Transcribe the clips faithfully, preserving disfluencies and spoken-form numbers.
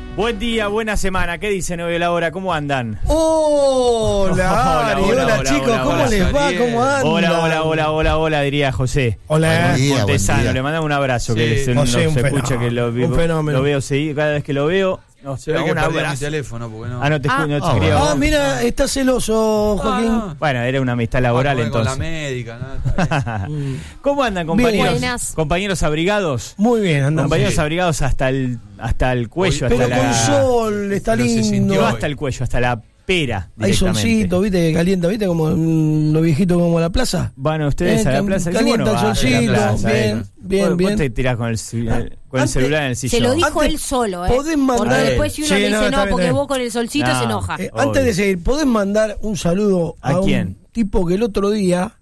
Buen día, buena semana. ¿Qué dicen hoy a la hora? ¿Cómo andan? Hola, Ari, hola, hola, hola chicos, hola, ¿cómo hola, les va? Bien. ¿Cómo andan? Hola, hola, hola, hola, hola, diría José. Hola, Montesano, le mandamos un abrazo. Sí, que se, José, no un se fenómeno, escucha que lo, un fenómeno. Lo veo seguir, cada vez que lo veo. No, se ve que un perdí abrazo. mi teléfono porque no. Ah, no te, ah, no te ah, quería. Ah, mira, está celoso, Joaquín. Ah, no. Bueno, era una amistad laboral ah, entonces. Con la médica, nada. ¿Cómo andan, compañeros? Buenas. Compañeros abrigados. Muy bien, andamos. Compañeros Sí. abrigados hasta el hasta el cuello, Pero hasta con la sol, está Pero se lindo. sintió no hasta el cuello, hasta la pera Hay directamente. solcito, viste, que calienta, viste, como mm, los viejitos como a la plaza. Van ustedes Eh, a la cam- plaza. calienta Yo, el bueno, va a la solcito, plaza, bien, eh. bien, Vos- bien. Vos te tirás con el, ci- con el Antes- celular en el sillón. Se lo dijo Antes- él solo, ¿eh? podés mandar- Porque después si uno Sí, le no, dice está no, bien, porque está bien. vos con el solcito No. se enoja. Eh, Obvio. antes de seguir, ¿podés mandar un saludo a, ¿A quién? un tipo que el otro día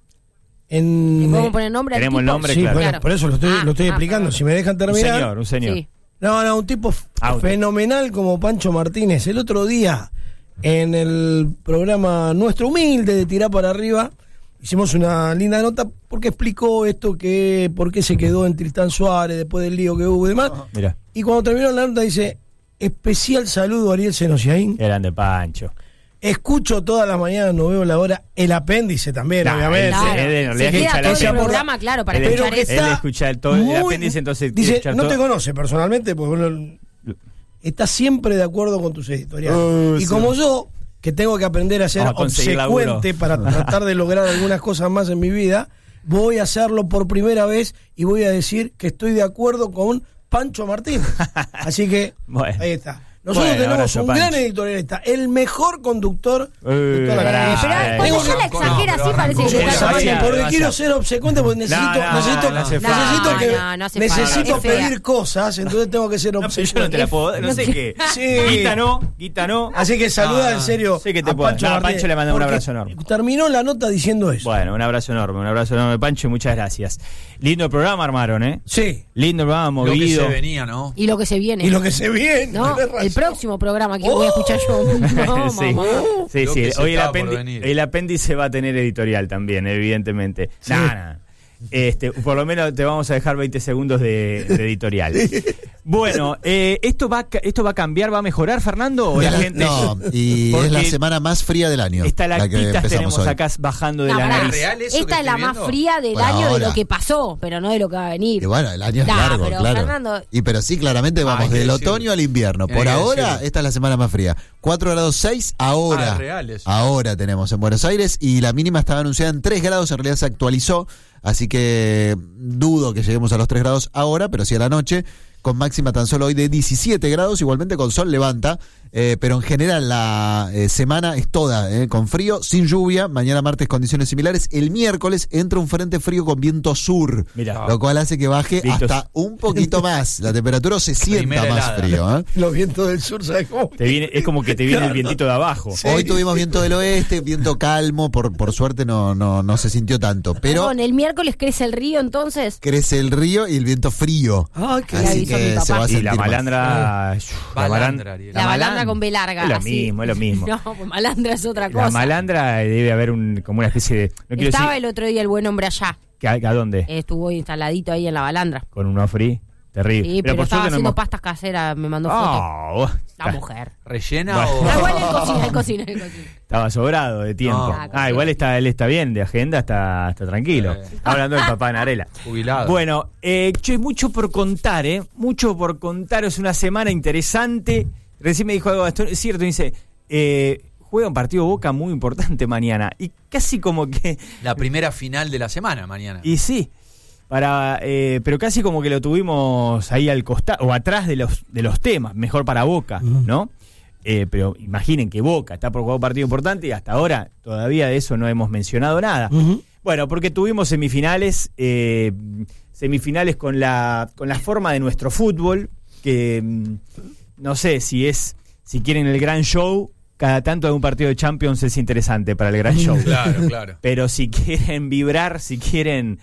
en... ¿Le podemos poner nombre al Tenemos el tipo? nombre, Sí, claro. bueno, por eso lo estoy, Ah, lo estoy ah, explicando. perdón. Si me dejan Un terminar. señor, un señor. Sí. No, no, un tipo f- Auto. fenomenal como Pancho Martínez. El otro día, en el programa nuestro humilde de Tirá para Arriba, hicimos una linda nota porque explicó esto, que por qué se quedó en Tristán Suárez después del lío que hubo y demás. Mira, Y cuando terminó la nota dice, especial saludo a Ariel Senosiaín. grande Pancho. Escucho todas las mañanas, no veo la hora. El apéndice también, Nah, obviamente. Claro. Claro. Él, en realidad, Se queda escucha todo la- el Ella programa, claro, para él, Pero escuchar que eso. él está escucha el, todo, el muy- apéndice, entonces quiere Dice, escuchar no todo. te conoce personalmente, porque bueno, está siempre de acuerdo con tus editoriales. Uh, y sí. como yo, que tengo que aprender a ser Vamos a conseguir obsecuente laburo. para tratar de lograr algunas cosas más en mi vida, voy a hacerlo por primera vez y voy a decir que estoy de acuerdo con Pancho Martínez. Así que, Bueno. ahí está. Nosotros Bueno, tenemos abrazo, un Pancho. gran editorialista, el mejor conductor Eh, de toda la pará, vida. Pero eh, cuando tengo ya que- la exagera no, así pero parece arrancó que con está esa Porque, vaya, porque vaya. quiero ser obsecuente, porque necesito, No, no, necesito, no hace necesito falta. que No, no hace necesito falta. Es fea. pedir cosas, entonces tengo que ser No, pero yo no obsecuente. te la puedo, no sé qué. Sí. Guita no, guita no. Así que saluda No, en serio sí que te a puedo- Pancho no, a Martínez, Pancho le mando un porque abrazo enorme. Terminó la nota diciendo eso. Bueno, un abrazo enorme, un abrazo enorme, Pancho, y muchas gracias. Lindo programa armaron, ¿eh? Sí. Lindo programa, Lo que movido. se venía, ¿no? Y lo que se viene. Y lo que se viene. ¿No? tenés razón. El próximo programa que voy a escuchar yo. No, sí, mamá. sí, Lo sí. que se Hoy el, estaba por apéndi- venir. el apéndice va a tener editorial también, evidentemente. Sí. Nah, nah. Este, por lo menos te vamos a dejar veinte segundos de, de editorial. Bueno, eh, ¿esto va a ca- esto va a cambiar, va a mejorar, Fernando? ¿O la La- gente? no, y Porque es la semana más fría del año. Estas la que lactitas empezamos tenemos hoy. acá bajando de No, la pará. nariz. ¿Real eso que Esta es la estoy más viendo? fría del Por año de ahora. lo que pasó, pero no de lo que va a venir. Y bueno, el año es Nah, largo, pero, claro. Fernando- Y pero sí, claramente vamos hay que del decirlo. otoño al invierno. Hay Por que ahora, decirlo. esta es la semana más fría. cuatro grados seis ahora. Ah, es real eso. Ahora tenemos en Buenos Aires y la mínima estaba anunciada en tres grados, en realidad se actualizó, así que dudo que lleguemos a los tres grados ahora, pero sí a la noche, con máxima tan solo hoy de diecisiete grados, igualmente con sol levanta, eh, pero en general la eh, semana es toda eh, con frío, sin lluvia, mañana martes condiciones similares, el miércoles entra un frente frío con viento sur, Mirá. lo cual hace que baje Vientos. hasta un poquito más, la temperatura o se sienta Primera más helada. frío. ¿eh? Los vientos del sur, ¿sabes cómo? Te viene, es como que te viene el vientito de abajo. Sí. Hoy tuvimos viento del oeste, viento calmo, por, por suerte no, no, no se sintió tanto, pero Perdón, el miércoles crece el río entonces. crece el río y el viento frío. Ay, qué Le Así avisó mi que papá. se va a Y sentir la más. malandra. la Balandra, malandra, Ariel. La balandra con B larga. Es lo así. mismo, es lo mismo. No, pues malandra es otra cosa. La malandra debe haber un, como una especie de. No quiero Estaba decir. el otro día el buen hombre allá. ¿que ¿A, a dónde? Estuvo instaladito ahí en la balandra. Con un ofri. Terrible. Sí, pero, por estaba suerte no haciendo hemos- pastas caseras, me mandó fotos. Oh, La está- mujer. ¿Rellena Bueno. o...? Ah, igual él cocina, él cocina, él cocina. Estaba sobrado de tiempo. No. ah, igual está, él está bien, de agenda está, está tranquilo. Sí. Está hablando del papá Narela. Jubilado. Bueno, eh, che, mucho por contar, ¿eh? Mucho por contar. Es una semana interesante. Recién me dijo algo, esto es cierto, dice, eh, juega un partido Boca muy importante mañana. Y casi como que... La primera final de la semana mañana. Y sí, para eh, pero casi como que lo tuvimos ahí al costado, o atrás de los, de los temas, mejor para Boca, ¿no? Eh, pero imaginen que Boca está por jugar un partido importante y hasta ahora todavía de eso no hemos mencionado nada. Ujú. Bueno, porque tuvimos semifinales, eh, semifinales con la, con la forma de nuestro fútbol, que mm, no sé si es, si quieren el gran show, cada tanto de un partido de Champions es interesante para el gran show. Claro, claro. Pero si quieren vibrar, si quieren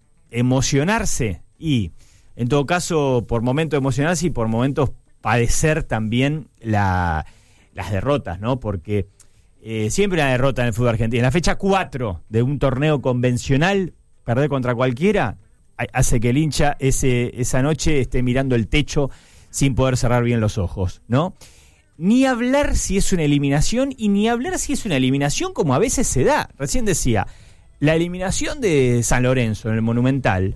emocionarse, y en todo caso, por momentos emocionarse y por momentos padecer también la, las derrotas, ¿no? Porque eh, siempre una derrota en el fútbol argentino. En la fecha cuatro de un torneo convencional, perder contra cualquiera, ha- hace que el hincha ese, esa noche esté mirando el techo sin poder cerrar bien los ojos, ¿no? Ni hablar si es una eliminación y ni hablar si es una eliminación como a veces se da. Recién decía, la eliminación de San Lorenzo en el Monumental,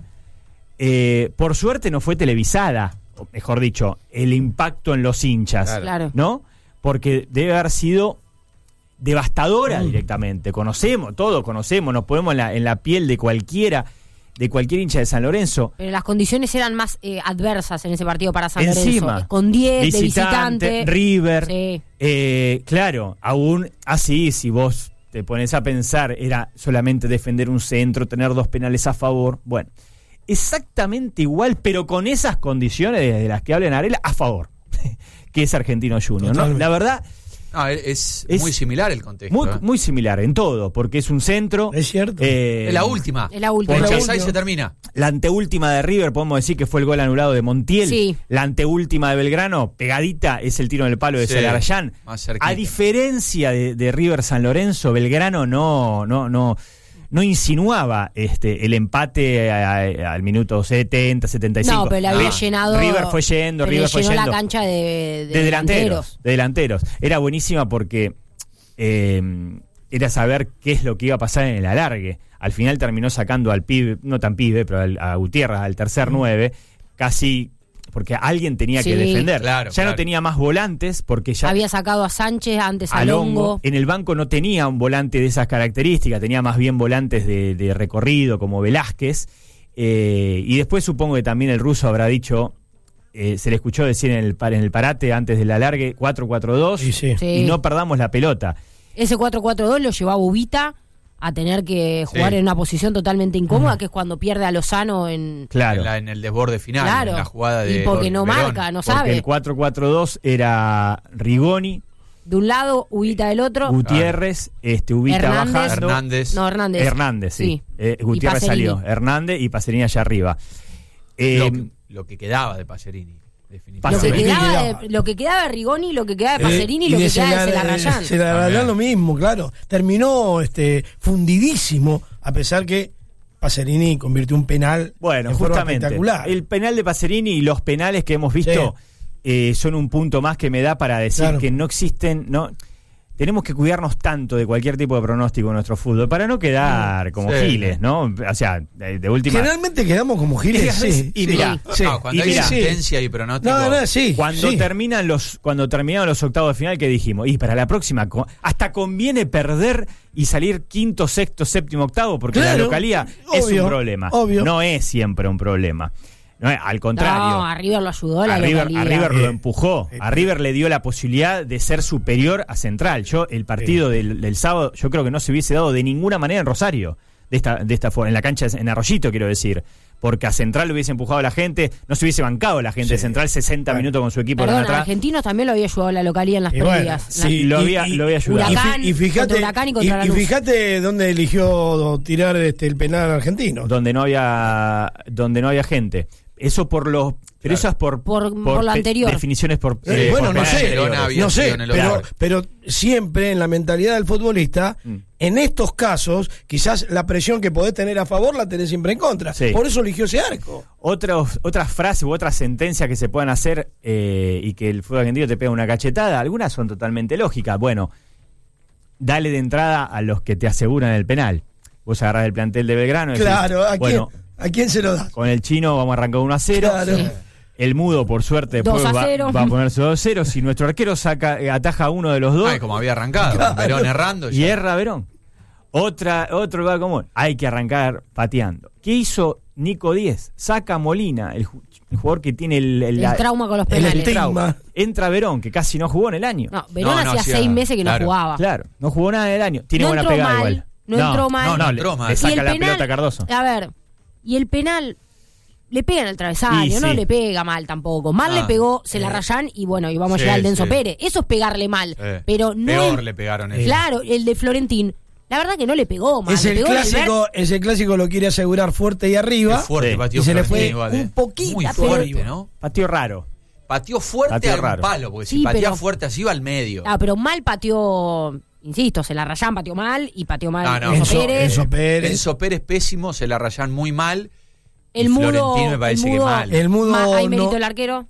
eh, por suerte no fue televisada, o mejor dicho, el impacto en los hinchas, Claro. ¿no? Porque debe haber sido devastadora Mm. directamente. Conocemos, todos conocemos, nos ponemos en la, en la piel de cualquiera, de cualquier hincha de San Lorenzo. Pero las condiciones eran más eh, adversas en ese partido para San Encima, Lorenzo. Con diez de visitante, visitante. River. Sí. Eh, claro, aún así, si vos te pones a pensar, era solamente defender un centro, tener dos penales a favor. Bueno, exactamente igual, pero con esas condiciones de, de las que habla Narela, a favor, que es Argentino Junior, ¿no? Totalmente. La verdad, No, es, Es muy similar el contexto. muy, ¿eh? muy similar en todo, porque es un centro. Es cierto. eh, es la última. Es la última. Fecha Es la seis última. se termina. La anteúltima de River, podemos decir que fue el gol anulado de Montiel. Sí. La anteúltima de Belgrano, pegadita, es el tiro en el palo de Sí, Celarayán. más cerquita. A diferencia de, de River San Lorenzo, Belgrano no, no, no, no insinuaba este el empate a- a- al minuto setenta, setenta y cinco. No, pero le había No. llenado. River fue yendo, le River fue llenó yendo. la cancha de, de, de delanteros, de delanteros. Era buenísima porque eh, era saber qué es lo que iba a pasar en el alargue. Al final terminó sacando al pibe, no tan pibe, pero al, a Gutiérrez, al tercer nueve, casi porque alguien tenía Sí. que defender. Claro, ya claro. no tenía más volantes porque ya Había sacado a Sánchez, antes a a Longo. Longo. En el banco no tenía un volante de esas características, tenía más bien volantes de, de recorrido como Velázquez. Eh, y después supongo que también el ruso habrá dicho, eh, se le escuchó decir en el, par- en el parate antes del alargue, cuatro cuatro dos, Y sí. Sí. y no perdamos la pelota. Ese cuatro cuatro dos lo llevó a Bubita a tener que jugar Sí. en una posición totalmente incómoda, que es cuando pierde a Lozano en... Claro. En, la- en el desborde final, Claro. en la jugada de Y porque no Verón. marca, no Porque sabe. el cuatro cuatro dos era Rigoni, De un lado, Ubita del otro. Gutiérrez, este, Ubita Hernández. bajando. Hernández. No, Hernández. Hernández, sí. Eh, Y Gutiérrez Pacerini. salió. Hernández y Pacerini allá arriba. Eh, lo, que, lo que quedaba de Pacerini, Lo que, Pacerini. quedaba quedaba. de, lo que quedaba de Rigoni, lo que quedaba de Pacerini y lo Eh, que de quedaba de Celar- Celarayán. Celarayán También. lo mismo, claro. Terminó este fundidísimo, a pesar que Pacerini convirtió un penal Bueno, de forma justamente. espectacular. El penal de Pacerini y los penales que hemos visto eh, son un punto más que me da para decir Claro. que no existen. no Tenemos que cuidarnos tanto de cualquier tipo de pronóstico en nuestro fútbol para no quedar como Sí. giles, ¿no? O sea, de, de última. Generalmente quedamos como giles, sí. Y sí, mirá, sí. No, cuando Y hay mirá. sentencia y pronóstico. No, no, sí. Cuando sí. terminan los, cuando terminaron los octavos de final, que dijimos, y para la próxima, co- hasta conviene perder y salir quinto, sexto, séptimo, octavo, porque la Claro, localía es obvio, un problema. obvio. No es siempre un problema. No es- al contrario. No, a River lo ayudó la A River, localía. a River lo Eh, empujó, eh, a River le dio la posibilidad de ser superior a Central. Yo el partido del, del sábado, yo creo que no se hubiese dado de ninguna manera en Rosario, de esta, de esta forma, en la cancha, en Arroyito quiero decir, porque a Central le hubiese empujado a la gente, no se hubiese bancado la gente de Sí. Central sesenta Bueno. minutos con su equipo Perdón, a atrás. Argentinos también lo había ayudado la localía en las Y bueno, pérdidas. sí, Lo y- había- y- lo había ayudado. y fi- Huracán, y fíjate, contra Huracán y contra y- y Lanús. fíjate dónde eligió tirar este el penal argentino. donde no había donde no había gente. Eso por los pero eso es por Por- por lo pe- anterior. definiciones por Eh, eh, bueno, por no penales sé, anteriores. había no sido sé, en el pero, otro. pero siempre en la mentalidad del futbolista, Mm. en estos casos, quizás la presión que podés tener a favor la tenés siempre en contra. Sí. Por eso eligió ese arco. Otros, otras frases u otras sentencias que se puedan hacer eh, y que el fútbol argentino te pega una cachetada, algunas son totalmente lógicas. Bueno, dale de entrada a los que te aseguran el penal. Vos agarrás el plantel de Belgrano y decís, Claro, ¿a, bueno, quién, ¿a quién se lo das? con el chino vamos a arrancar uno a cero. Claro. Sí. El mudo, por suerte, después dos a va, cero. va a ponerse dos a cero. Si nuestro arquero saca, eh, ataja a uno de los dos, Ay, como había arrancado. Claro. Verón errando. y ya. erra Verón. Otra, otro lugar común, hay que arrancar pateando. ¿Qué hizo Nico Díez? Saca a Molina, el, ju- el jugador que tiene el, el- El la- trauma con los el penales. estigma. trauma. Entra Verón, que casi no jugó en el año. No, Verón No, no, hacía hacía- seis meses que claro. no jugaba. Claro, no jugó nada en el año. Tiene No buena entró pegada mal, igual. no entró mal. No, no, No le, entró mal. le Y saca el la penal- pelota a Cardoso. A ver, y el penal le pega en el travesaño, Y no sí. le pega mal tampoco. Mal Ah, le pegó Celarayán y bueno, y vamos Sí, a llegar al Denso sí. Pérez. Eso es pegarle mal. Eh, pero no peor el- le pegaron eso. Claro, el de Florentín, la verdad que no le pegó mal. Es le el pegó en clásico, ese clásico lo quiere asegurar fuerte y arriba. Qué fuerte Sí. pateó Y se le Florentino fue igual, eh. un poquito Muy arriba. fuerte, ¿no? Pateó raro. Pateó fuerte Pateó a un raro. palo, porque Sí, si patea pero- fuerte así va al medio. Ah, pero mal pateó, insisto, Celarayán pateó mal y pateó mal Ah, no. Enzo Enzo, Pérez. Enzo Pérez. Enzo Pérez pésimo, se la rayan muy mal. El y mudo, Florentino me parece el que mudo, mal. El mudo ma- ahí no- merito el arquero.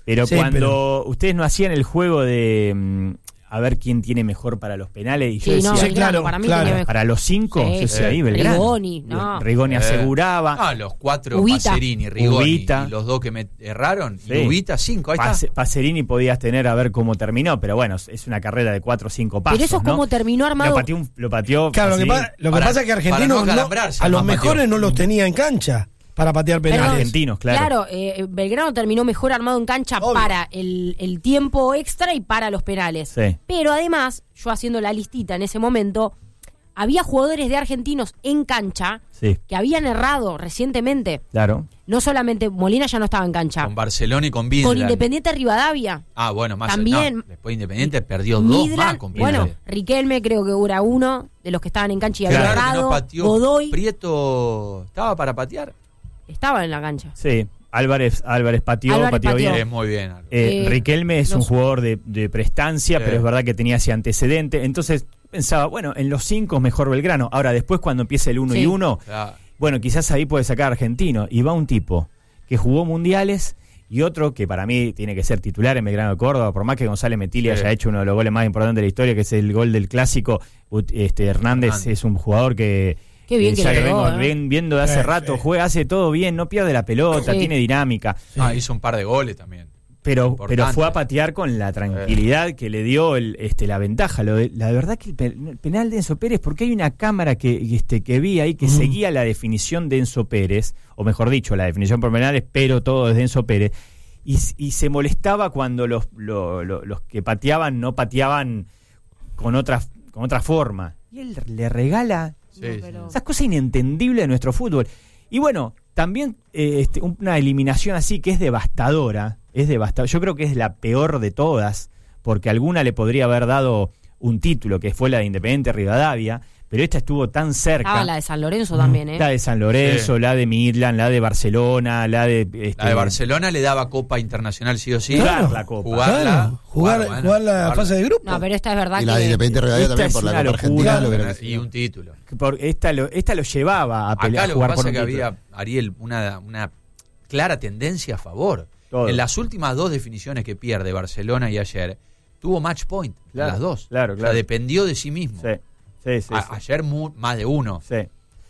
Pero Sí, cuando pero- ustedes no hacían el juego de mm, a ver quién tiene mejor para los penales, y yo Sí, decía, no, Sí, Belgrano, claro, para mí claro. tenía mejor. para los cinco, Sí. yo decía, Sí. ahí Belgrano. Rigoni, no. Rigoni Eh, aseguraba. Ah, los cuatro, Ubita. Pacerini, Rigoni Ubita. y los dos que me erraron. Sí. Y Ubita, cinco, ahí Pase- está. Pacerini podías tener a ver cómo terminó, pero bueno, es una carrera de cuatro o cinco pasos. Pero eso es ¿no? como terminó armado. Lo pateó, un- lo pateó Claro, lo que, Pacerini. pa- lo que Para- pasa es que para Argentinos no no- acalambrarse, a los nomás mejores pateó. no los tenía en cancha para patear Perdón. penales. Argentinos, claro. Claro, eh, Belgrano terminó mejor armado en cancha Obvio. para el, el tiempo extra y para los penales. Sí. Pero además, yo haciendo la listita en ese momento, había jugadores de Argentinos en cancha Sí, que habían errado recientemente. claro. No solamente Molina ya no estaba en cancha. Con Barcelona y con Con Midland. Independiente Rivadavia. Ah, bueno, más También. no, después Independiente perdió dos Midland, más con bueno, Midland. Riquelme creo que era uno de los que estaban en cancha y había Claro que errado. no pateó. Godoy Prieto estaba para patear. estaba en la cancha. Sí, Álvarez, Álvarez pateó, Álvarez pateó pateó. bien. Eh, muy bien. Álvaro. Eh, Eh, Riquelme es no un sé. jugador de, de prestancia, Sí. pero es verdad que tenía ese antecedente. Entonces pensaba, bueno, en los cinco mejor Belgrano. Ahora, después cuando empiece el uno Sí. y uno, O sea, bueno, quizás ahí puede sacar Argentino. Y va un tipo que jugó mundiales y otro que para mí tiene que ser titular en Belgrano de Córdoba, por más que González Metilli Sí. haya hecho uno de los goles más importantes de la historia, que es el gol del clásico. Ut- Este, Hernández, Hernández. es un jugador que... Qué bien que ya le lo pegó, vengo ¿eh? ven- viendo de hace Sí, rato, sí. juega, hace todo bien, no pierde la pelota, Sí. tiene dinámica. ah, hizo un par de goles también. Pero, Importante. pero fue a patear con la tranquilidad que le dio el, este, la ventaja. Lo de- la verdad que el, pe- el penal de Enzo Pérez, porque hay una cámara que, este, que vi ahí que Ujú. seguía la definición de Enzo Pérez, o mejor dicho, la definición por penales, pero todo desde Enzo Pérez, y, s- y se molestaba cuando los, lo- lo- los que pateaban no pateaban con otra, con otra forma. Y él le regala Sí, No, sí. pero- esas cosas inentendibles de nuestro fútbol. Y bueno, también eh, este, una eliminación así que es devastadora, es devastadora. Yo creo que es la peor de todas, porque alguna le podría haber dado un título, que fue la de Independiente Rivadavia, pero esta estuvo tan cerca. Estaba la de San Lorenzo también, ¿eh? La de San Lorenzo, Sí. la de Midland, la de Barcelona, la de... este, La de Barcelona le daba Copa Internacional sí o sí. Jugar Claro. la Copa. Jugarla, Claro, jugar, bueno, jugar la jugarla. fase de grupo. No, pero esta es verdad Y que... la de Independiente Rivadavia esta también es por la una Copa locura. Argentina. lo Claro, que- y un título. por- esta, lo, esta lo llevaba a pelear, Acá a lo que jugar pasa por es que un título. había, Ariel, una, una clara tendencia a favor. Todo. En las últimas dos definiciones que pierde Barcelona y ayer, tuvo match point en Claro, las dos. claro, O sea, claro. dependió de sí mismo. Sí, sí, sí. A- sí. Ayer mu- más de uno. Sí.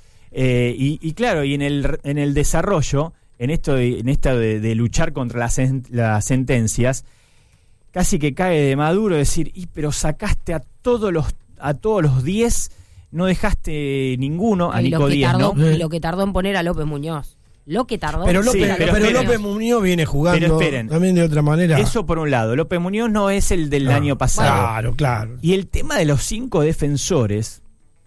Eh, y, y claro, y en el, en el desarrollo, en esto de, en esta de, de luchar contra las, sen- las sentencias, casi que cae de Maduro decir, y pero sacaste a todos los a todos los diez, no dejaste ninguno, a y lo Nico que Díaz, tardó, ¿no? y lo que tardó en poner a López Muñoz. Lo que tardó. Pero López, Sí, pero pero esperen. López Muñoz viene jugando Pero esperen. también de otra manera. Eso por un lado. López Muñoz no es el del No. año pasado. Claro, claro. Y el tema de los cinco defensores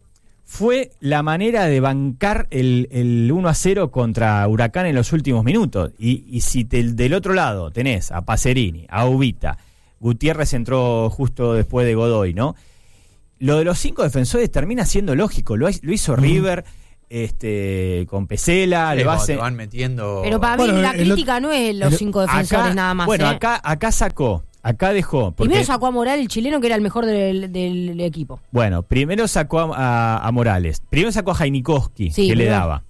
fue la manera de bancar el, el uno a cero contra Huracán en los últimos minutos. Y, y si te- del otro lado tenés a Pacerini, a Ubita, Gutiérrez entró justo después de Godoy, ¿no? Lo de los cinco defensores termina siendo lógico. Lo, lo hizo River este, con Pesela, Sí, le va a cuando hacer- te van metiendo. Pero para Bueno, mí la el crítica no es los el- cinco defensores acá- nada más. Bueno, ¿eh? acá, acá sacó, acá dejó. porque- Primero sacó a Moral, el chileno, que era el mejor del, del equipo. Bueno, primero sacó a, a- a Morales, primero sacó a Jainikowski, Sí, que le primero. daba.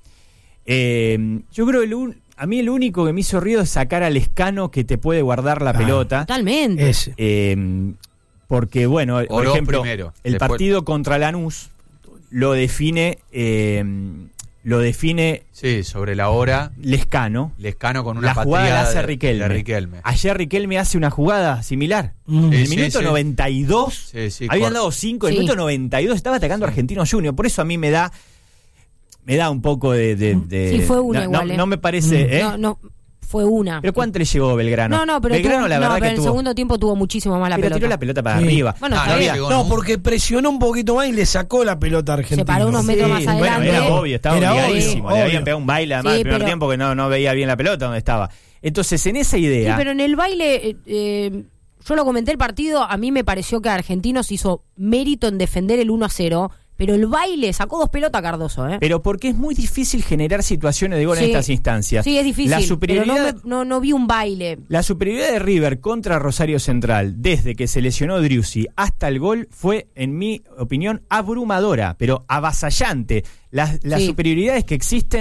Eh, yo creo que el un- a mí el único que me hizo ruido es sacar al Escano que te puede guardar la Ah, pelota. Totalmente. Ese. Eh, porque, bueno, por Oró ejemplo, primero, el después- partido contra Lanús lo define, eh, lo define Sí, sobre la hora, Lescano. Lescano con una La jugada la patada hace de- Riquelme. de Riquelme. Ayer Riquelme hace una jugada similar. Mm. En el Sí, minuto sí. noventa y dos, Sí, sí, habían cor- dado cinco, en el Sí. minuto noventa y dos estaba atacando a Argentino Junior. Por eso a mí me da me da un poco de... de- de- Sí, fue una no, igual, no, ¿eh? no me parece... ¿eh? No, no, fue una. ¿Pero cuánto le llegó Belgrano? No, no, pero, Belgrano tuvo- la no, verdad pero que en tuvo... el segundo tiempo tuvo muchísimo más la pero pelota. tiró la pelota para Sí. arriba. Bueno, No, está no bien. llegó. No, ¿no? porque presionó un poquito más y le sacó la pelota a Argentina. Se paró unos metros más bueno, adelante. era obvio, estaba Era obligadísimo. obvio, Le obvio. habían pegado un baile además Sí, el primer pero- tiempo que no, no veía bien la pelota donde estaba. Entonces, en esa Sí, idea... pero en el baile, eh, eh, yo lo comenté el partido, a mí me pareció que Argentinos hizo mérito en defender el uno a cero, pero el baile sacó dos pelotas Cardoso, ¿eh? Pero porque es muy difícil generar situaciones de gol en Sí. estas instancias. Sí, es difícil, La pero superioridad... no, me- no, no vi un baile. La superioridad de River contra Rosario Central, desde que se lesionó Driussi hasta el gol, fue, en mi opinión, abrumadora, pero avasallante. Las, las Sí. superioridades que existen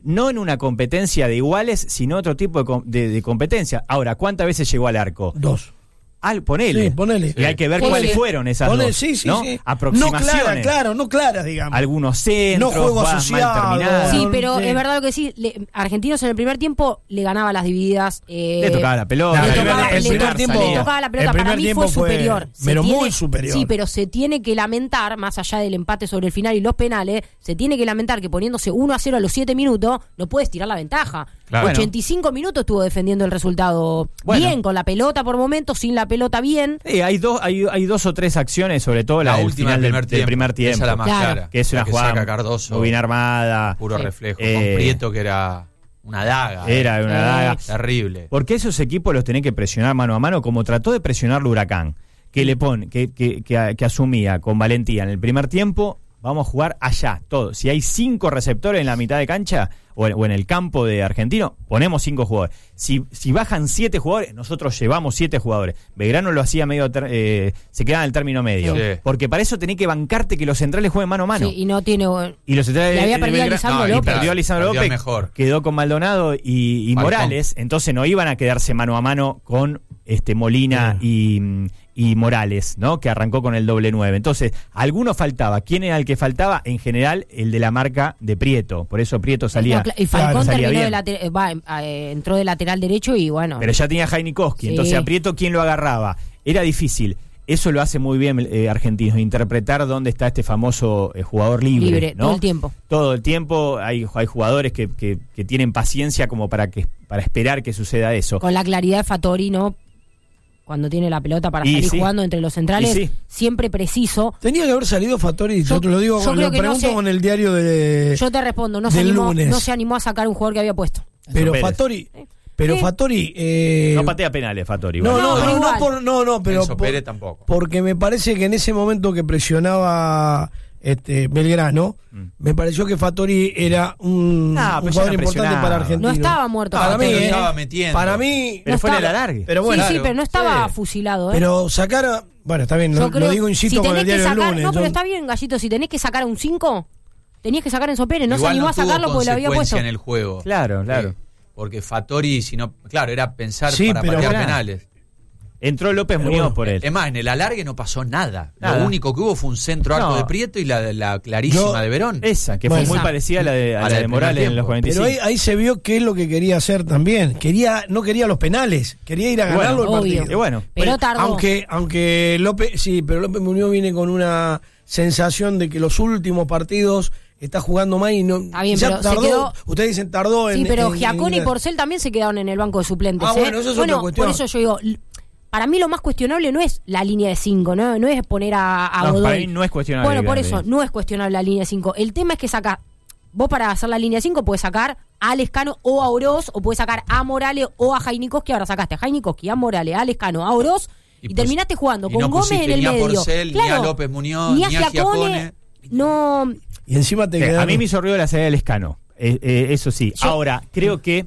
no en una competencia de iguales, sino otro tipo de, de, de competencia. Ahora, ¿cuántas veces llegó al arco? Dos. Al, ponele. Sí, ponele. Y hay que ver Ponele. cuáles fueron esas Ponele, dos. sí, sí, ¿no? sí. Aproximaciones. No claras, claro, no claras, digamos. Algunos centros, No juego jugadas asociado. mal terminadas. Sí, no, pero sí. es verdad lo que sí. Le, Argentinos en el primer tiempo le ganaba las divididas. Eh, Le tocaba la pelota. No, le el tocaba, primer- el le primer to- tiempo- le tocaba la pelota. el primer Para mí tiempo fue fue- superior. Se pero tiene- muy superior. Sí, pero se tiene que lamentar, más allá del empate sobre el final y los penales, se tiene que lamentar que poniéndose uno a cero a los siete minutos, no puedes tirar la ventaja. Claro. ochenta y cinco minutos estuvo defendiendo el resultado Bueno. bien, con la pelota por momentos, sin la pelota bien. Sí, hay dos, hay, hay dos o tres acciones, sobre todo la, La del última final del del, primer del primer tiempo. tiempo. Esa es la más Claro. clara. Que es La una que jugada saca Cardoso. muy bien armada. Puro Sí. reflejo. Eh, con Prieto, que era una daga. Era eh. una Eh, daga. Terrible. Porque esos equipos los tenés que presionar mano a mano, como trató de presionar el Huracán, que le pone, que, que, que, que asumía con valentía en el primer tiempo, vamos a jugar allá, todo. Si hay cinco receptores en la mitad de cancha o en, o en el campo de Argentino, ponemos cinco jugadores. Si, si bajan siete jugadores, nosotros llevamos siete jugadores. Belgrano lo hacía medio, ter- eh, se quedaba en el término medio. Sí. Porque para eso tenés que bancarte que los centrales jueguen mano a mano. Sí, y no tiene. Y los centrales Le había de perdido a Belgrano- Lisandro No, y López. perdió a Lisandro Perdió López, mejor. quedó con Maldonado y, y Falcón. Morales, entonces no iban a quedarse mano a mano con este Molina y, y Morales, ¿no? Que arrancó con el doble nueve. Entonces, alguno faltaba. ¿Quién era el que faltaba? En general, el de la marca de Prieto. Por eso Prieto salía. No, cla- y Falcón salía terminó de bien. later- eh, va, eh, entró de lateral derecho y bueno. Pero ya tenía Jainikowski, Sí. entonces a Prieto, ¿quién lo agarraba? Era difícil. Eso lo hace muy bien eh, Argentinos, interpretar dónde está este famoso eh, jugador libre. Libre, ¿no? todo el tiempo. Todo el tiempo hay, hay jugadores que, que, que tienen paciencia como para que para esperar que suceda eso. Con la claridad de Fattori, ¿no? Cuando tiene la pelota para Y salir sí. jugando entre los centrales, Y sí. siempre preciso. Tenía que haber salido Fattori, yo, Yo- te lo digo, yo lo creo que no pregunto sé. con el diario de... Yo te respondo, no se, del animó, lunes. no se animó a sacar un jugador que había puesto. pero Pérez. Fattori, pero Sí. Fattori... Eh, No patea penales, Fattori. no, bueno. no, No, no, pero no, igual. por, no, no, pero Enzo por- Pérez tampoco. porque me parece que en ese momento que presionaba este Belgrano, Mm. me pareció que Fattori era un, No, un pero ya jugador no importante presionaba. para Argentina. No estaba muerto. Para mí, Fattori, lo eh, estaba metiendo. para mí, Pero no fue en el estaba- alargue. pero bueno, sí, sí, claro. pero no estaba Sí. fusilado, ¿eh? pero sacar, a- bueno, está bien, Yo lo, lo creo- digo, insisto, si con tenés el que diario del sacar, lunes. No, pero yo- está bien, Gallito, si tenés que sacar a un cinco, tenías que sacar a Enzo Pérez, no Igual se animó a tuvo sacarlo porque lo había consecuencia puesto. en el juego. Claro, claro. Sí, porque Fattori, si no, claro, era pensar Sí, para pero patear bueno. penales. Entró López Pero Muñoz bueno, por él. Es más, en el alargue no pasó nada. Nada. Lo único que hubo fue un centro arco No. de Prieto y la, la clarísima Yo- de Verón. Esa, que Bueno, fue muy esa. parecida a la de, a A la la de del Morales primer en los tiempo. cuarenta y Pero cinco. ahí, ahí se vio qué es lo que quería hacer también. Quería, no quería los penales, quería ir a Bueno, ganarlo el obvio. partido. Y bueno, Pero tardó. Aunque, aunque López, sí, pero López Muñoz viene con una sensación de que los últimos partidos está jugando mal y no. Está bien, ya pero se tardó, quedó- ustedes dicen tardó en. Sí, pero en- Giacone y en- Porcel también se quedaron en el banco de suplentes. Ah, ¿eh? bueno, eso es otra cuestión. Por eso yo digo, l- para mí lo más cuestionable no es la línea de cinco, ¿no? No es poner a, a No, Godoy. para mí no es cuestionable, Bueno, por grande. eso, no es cuestionable la línea de cinco. El tema es que saca. Vos para hacer la línea de cinco puedes sacar a Lescano o a Oroz, o puedes sacar a Morales o a Jainikowski. Ahora sacaste a Jainikowski, a Morales, a Lescano, a Oroz y, Y pues- terminaste jugando y con no Gómez pusiste en el ni a medio. Porcel, ni a López Muñoz, ni a ni a Giacone. Giacone. No. Y encima te Eh, quedaron. a mí me hizo ruido la salida del Escano, eh, eh, eso sí. Yo- Ahora, creo que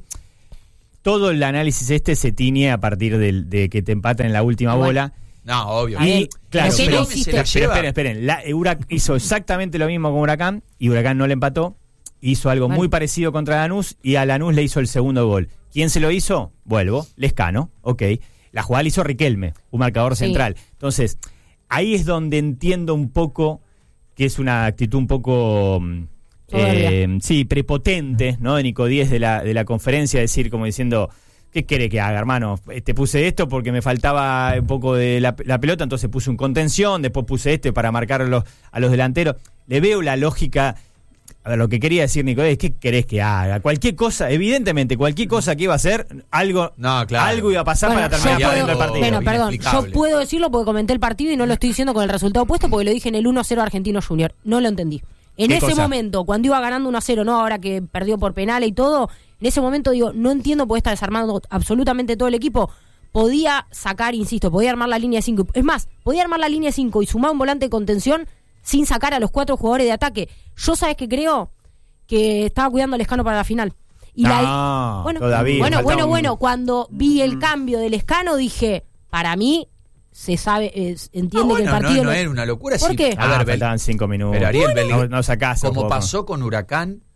todo el análisis este se tiñe a partir del- de que te empatan en la última Bueno. bola. No, obvio. A Y ver, claro, ¿pero qué pero, le hiciste? pero Se la lleva. esperen, esperen. La, Hurac- hizo exactamente lo mismo con Huracán y Huracán no le empató. Hizo algo Bueno. muy parecido contra Lanús y a Lanús le hizo el segundo gol. ¿Quién se lo hizo? Vuelvo, Lescano, ok. La jugada la hizo Riquelme, un marcador Sí. central. Entonces, ahí es donde entiendo un poco que es una actitud un poco... mm, Soberbia. eh, sí, prepotente, ¿no? De Nico Díez de la, de la conferencia, decir como diciendo... ¿Qué quiere que haga, hermano? Te puse esto porque me faltaba un poco de la, la pelota, entonces puse un contención, después puse este para marcar a los, a los delanteros. Le veo la lógica. A ver, lo que quería decir Nicolás, ¿qué querés que haga? Cualquier cosa, evidentemente, cualquier cosa que iba a hacer, algo, No, claro. algo iba a pasar Bueno, para terminar yo perdiendo el puedo- partido. Bueno, perdón, yo Inexplicable. puedo decirlo porque comenté el partido y no lo estoy diciendo con el resultado opuesto porque lo dije en el uno a cero Argentino Junior. No lo entendí. En ¿Qué ese cosa? momento, cuando iba ganando uno a cero, no ahora que perdió por penales y todo, en ese momento digo, no entiendo por qué está desarmando absolutamente todo el equipo. Podía sacar, insisto, podía armar la línea de cinco. Es más, podía armar la línea de cinco y sumar un volante de contención sin sacar a los cuatro jugadores de ataque. Yo, ¿sabes qué creo? Que estaba cuidando al Escano para la final. Y No, la, bueno, todavía, bueno, faltaba bueno, un- bueno, cuando vi el cambio del Escano dije, para mí se sabe, eh, entiende No, que el bueno, partido no, no era una locura. ¿Por sí. qué? A Ah, ver, Bel- faltaban cinco minutos. Pero Ariel, Bel- no, no sacás. como tampoco. pasó con Huracán, Bueno,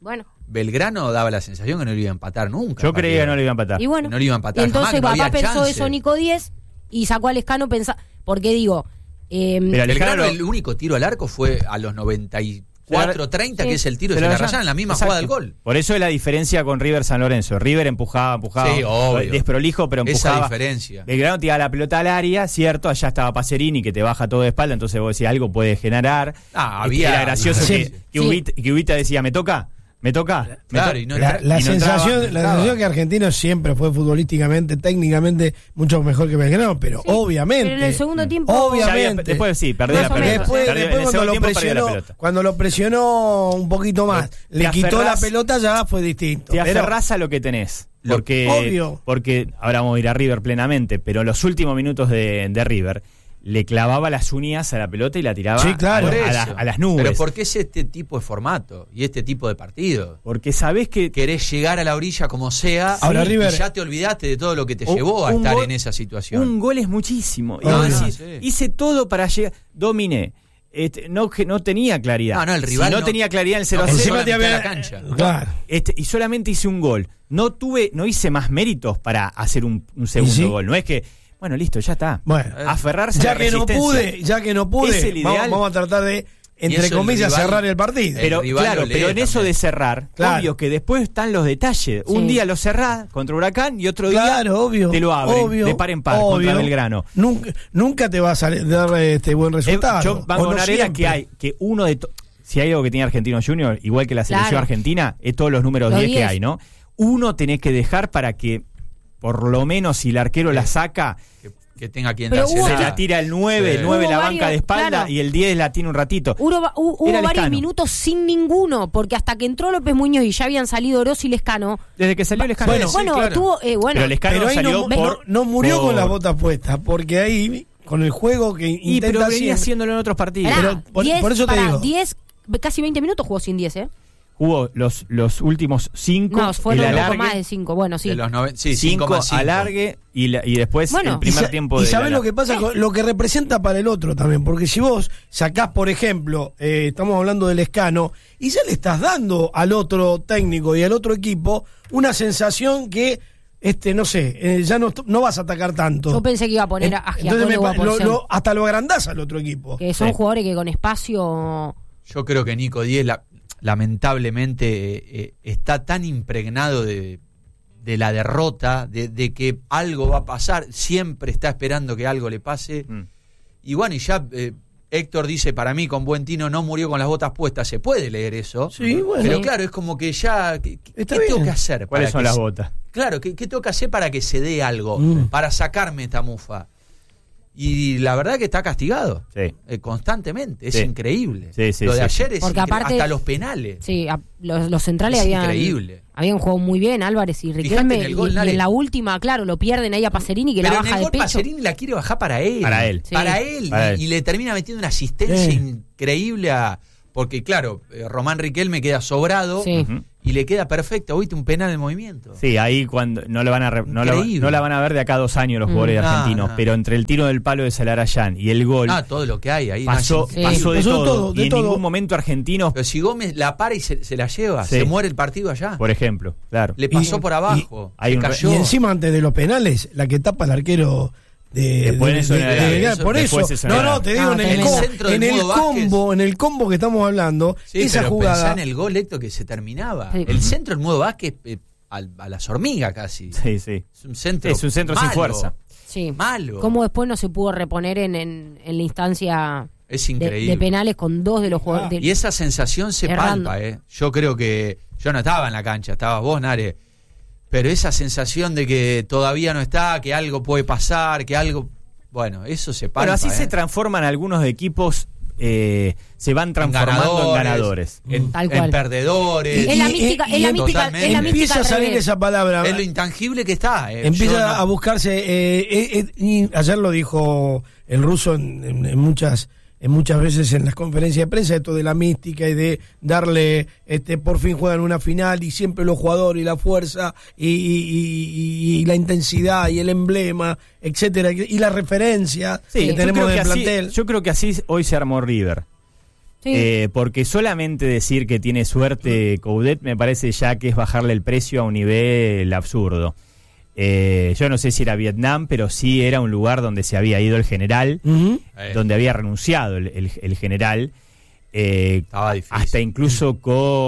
Belgrano daba la sensación que no lo iba a empatar nunca. Yo creía que no lo iba a empatar. Y bueno, Que no lo iba a empatar y entonces jamás, que no papá había pensó chance. eso Nico Díez y sacó a Lescano pensando, porque digo, eh, Mira, Belgrano, Lescano- el único tiro al arco fue a los noventa y cuatro treinta, Sí. que es el tiro Se de lo la rayán. rayán, en la misma Exacto. jugada del gol. Por eso es la diferencia con River San Lorenzo. River empujaba, empujaba. Sí, obvio. Desprolijo, pero Esa empujaba. diferencia. Belgrano tiraba la pelota al área, cierto, allá estaba Pacerini que te baja todo de espalda, entonces vos decís algo puede generar. Ah, Este, había- Era gracioso Sí. que, que, Sí. Ubita, que Ubita decía, ¿me toca? ¿Me toca? ¿Me Claro, to-?" y no La, entra- la y no sensación, entraba, no la entraba. sensación que Argentino siempre fue futbolísticamente, técnicamente mucho mejor que Belgrano, pero Sí, obviamente. pero en el segundo tiempo Obviamente. Ya había- después sí, perdió Más la o pelota. menos. Después, Perdió- después en el cuando, lo segundo tiempo perdió la presionó, pelota. cuando lo presionó un poquito más, Te le quitó la aferrás- pelota, ya fue distinto. Te Pero- aferrás a lo que tenés. Lo- Porque, Obvio. porque ahora vamos a ir a River plenamente, pero en los últimos minutos de, de River le clavaba las uñas a la pelota y la tiraba Sí, claro. a, Por a la- eso. a las nubes. Pero ¿por qué es este tipo de formato y este tipo de partido? Porque sabés que Querés llegar a la orilla como sea. Ahora, y River- ya te olvidaste de todo lo que te Un- llevó a un estar gol- en esa situación. un gol es muchísimo. Y Obvio. vos decís, Sí. hice todo para llegar, dominé. Este, no, que no tenía claridad. No, no, el rival Si no, no- tenía claridad en el cero a no, cero, Encima la te mitad de había- la cancha. Claro. este, y solamente hice un gol. No tuve, no hice más méritos para hacer un, un segundo sí? gol. No es que, bueno, listo, ya está. Bueno, Aferrarse ya a la que no resistencia. pude, ya que no pude, Es el vamos, ideal. vamos a tratar de, Y entre eso el comillas, rival- cerrar el partido. el Pero rival claro, lo lee pero en eso también. de cerrar, Claro. obvio que después están los detalles. Un Sí. día lo cerrás contra Huracán y otro día Claro, obvio. te lo abren obvio, de par en par obvio. contra Belgrano. Nunca, nunca te va a salir, dar este buen Eh, resultado. yo O banco no con Arena siempre. que hay que uno de to- si hay algo que tiene Argentino Junior, igual que la selección Claro. argentina, es todos los números Los diez que diez. hay, ¿no? Uno tenés que dejar para que por lo menos si el arquero la saca, Que, que tenga quien Pero dársela. hubo- se la tira el nueve, Sí. el nueve Hubo la varios- banca de espalda claro. y el diez la tiene un ratito. Hubo, hu- hubo Era varios Lescano. minutos sin ninguno, porque hasta que entró López Muñoz y ya habían salido Oroz y Lescano. Desde que salió el escano. Bueno, Bueno, claro. tuvo, eh, bueno, Pero Lescano Pero ahí salió no, por, no- no murió por- con las botas puestas, porque ahí, con el juego que Y intenta pero venía siempre- haciéndolo en otros partidos. pará, pero por- diez, por eso te pará, digo. diez, casi veinte minutos jugó sin diez, ¿eh? Jugó los, los últimos cinco, No, fueron el un poco alargue, más de cinco, bueno, sí. De los noven- sí, cinco, cinco más cinco. alargue y, la- y después Bueno. el Y primer sa- tiempo y de sabés la- lo que pasa, con- lo que representa para el otro también, porque si vos sacás, por ejemplo, eh, estamos hablando del Escano, y ya le estás dando al otro técnico y al otro equipo una sensación que, este no sé, eh, ya no, no vas a atacar tanto. Yo pensé que iba a poner a Entonces Giacone me o a pa- lo- Porcel, lo- hasta lo agrandás al otro equipo. que son Sí. jugadores que con espacio... Yo creo que Nico Díez la- lamentablemente eh, eh, está tan impregnado de, de la derrota, de, de que algo va a pasar, siempre está esperando que algo le pase. Mm. Y bueno, y ya eh, Héctor dice, para mí con buen tino no murió con las botas puestas, se puede leer eso. Sí, bueno. Pero claro, es como que ya, ¿qué, qué Está tengo bien. que hacer? ¿Cuáles para son que las se- botas? Claro, ¿qué, qué tengo que hacer para que se dé algo? Mm. Para sacarme esta mufa. Y la verdad que está castigado. Sí. eh, constantemente, es Sí. increíble. Sí, sí, Lo de sí. ayer es Porque incre- aparte- hasta los penales. Sí, a- los, los centrales Es habían, increíble. habían jugado muy bien, Álvarez y Riquelme, en el y, gol, y Nare. en la última, claro, lo pierden ahí a Pacerini, que Pero la en baja el de gol pecho. Pacerini la quiere bajar para él. Para él. Sí. Para él. Para y, él. y le termina metiendo una asistencia Sí. increíble a... Porque claro, eh, Román Riquelme queda sobrado Sí. Ujú. y le queda perfecto. Viste un penal en movimiento. Sí, ahí cuando no la van a re- no, la, Increíble. no la van a ver de acá a dos años los Mm. jugadores No, argentinos, no. pero entre el tiro del palo de Salarayán y el gol Ah, todo lo que hay ahí. no, pasó, es Sí. increíble. pasó de Pasó de todo, todo, de y en todo. ningún momento argentinos, Pero si Gómez la para y se, se la lleva, Sí. se muere el partido allá. por ejemplo, claro. Le pasó Y- por abajo. y hay se un re- cayó. Y encima antes de los penales, la que tapa el arquero de, Después de- eso de- no de- era- de- eso- por después eso. eso No, no no, era. te digo Ah, en el, tremendo. com- El centro de en el Mudo Vázquez. combo, en el combo que estamos hablando, Sí, esa pero jugada. pensá en el gol, Héctor, que se terminaba. Sí. El centro del Mudo Vázquez eh, al- a las hormigas casi. Sí, sí. Es un centro Es un centro sin malo. fuerza. Sí. Malo. Cómo después no se pudo reponer en, en, en la instancia Es de, increíble. de penales con dos de los jugadores. de- Y esa sensación se Errando. palpa, ¿eh? Yo creo que. Yo no estaba en la cancha, estabas vos, Nare. Pero esa sensación de que todavía no está, que algo puede pasar, que algo. Bueno, eso se palpa. Bueno, así ¿eh? se transforman algunos equipos, eh, se van transformando en ganadores. En, Tal en cual. perdedores. Es la Y- mística, y- es la y mística, totalmente. es la mística Empieza a al salir revés. esa palabra. Es lo intangible que está. ¿eh? Empieza Yo no- a buscarse. eh, eh, eh, y ayer lo dijo el ruso en, en- en muchas en muchas veces en las conferencias de prensa, esto de la mística y de darle, este por fin juegan una final y siempre los jugadores y la fuerza y, y- y- y la intensidad y el emblema, etcétera, y la referencia Sí, que yo tenemos creo del que así- plantel. yo creo que así hoy se armó River. Sí. Eh, porque solamente decir que tiene suerte Coudet me parece ya que es bajarle el precio a un nivel absurdo. Eh, yo no sé si era Vietnam, pero sí era un lugar donde se había ido el general, Ujú. Eh, donde había renunciado el, el- el general, eh, Estaba difícil. hasta incluso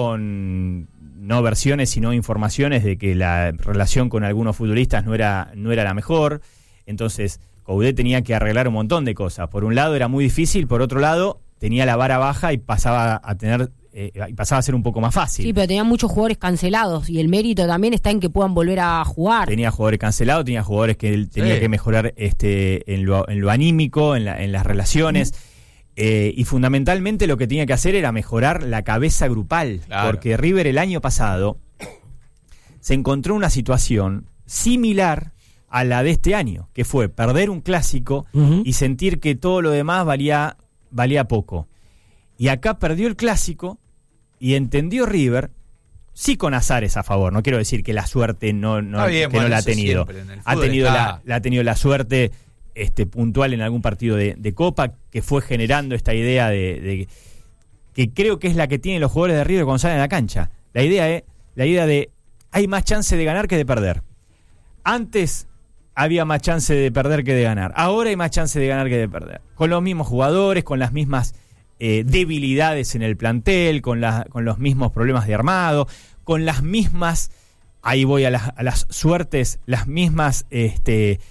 con no versiones sino informaciones de que la relación con algunos futbolistas no era, no era la mejor. Entonces Coudet tenía que arreglar un montón de cosas. Por un lado era muy difícil, por otro lado tenía la vara baja y pasaba a tener eh, y pasaba a ser un poco más fácil. Sí, pero tenían muchos jugadores cancelados y el mérito también está en que puedan volver a jugar. Tenía jugadores cancelados, tenía jugadores que él tenía Sí. que mejorar este en lo, en lo anímico, en, la- en las relaciones. Eh, y fundamentalmente lo que tenía que hacer era mejorar la cabeza grupal. Claro. Porque River el año pasado se encontró una situación similar a la de este año, que fue perder un clásico Ujú. y sentir que todo lo demás valía, valía poco. Y acá perdió el clásico y entendió River, sí con azares a favor, no quiero decir que la suerte no, no, Está bien, que bueno, no la ha eso tenido. siempre, en el Ha fútbol tenido está. la, la ha tenido la suerte este, puntual en algún partido de, de Copa, que fue generando esta idea de, de que creo que es la que tienen los jugadores de River cuando salen a la cancha. La idea es la idea de hay más chance de ganar que de perder. Antes había más chance de perder que de ganar. Ahora hay más chance de ganar que de perder. Con los mismos jugadores, con las mismas eh, debilidades en el plantel, con, la, con los mismos problemas de armado, con las mismas, ahí voy a las, a las suertes, las mismas este,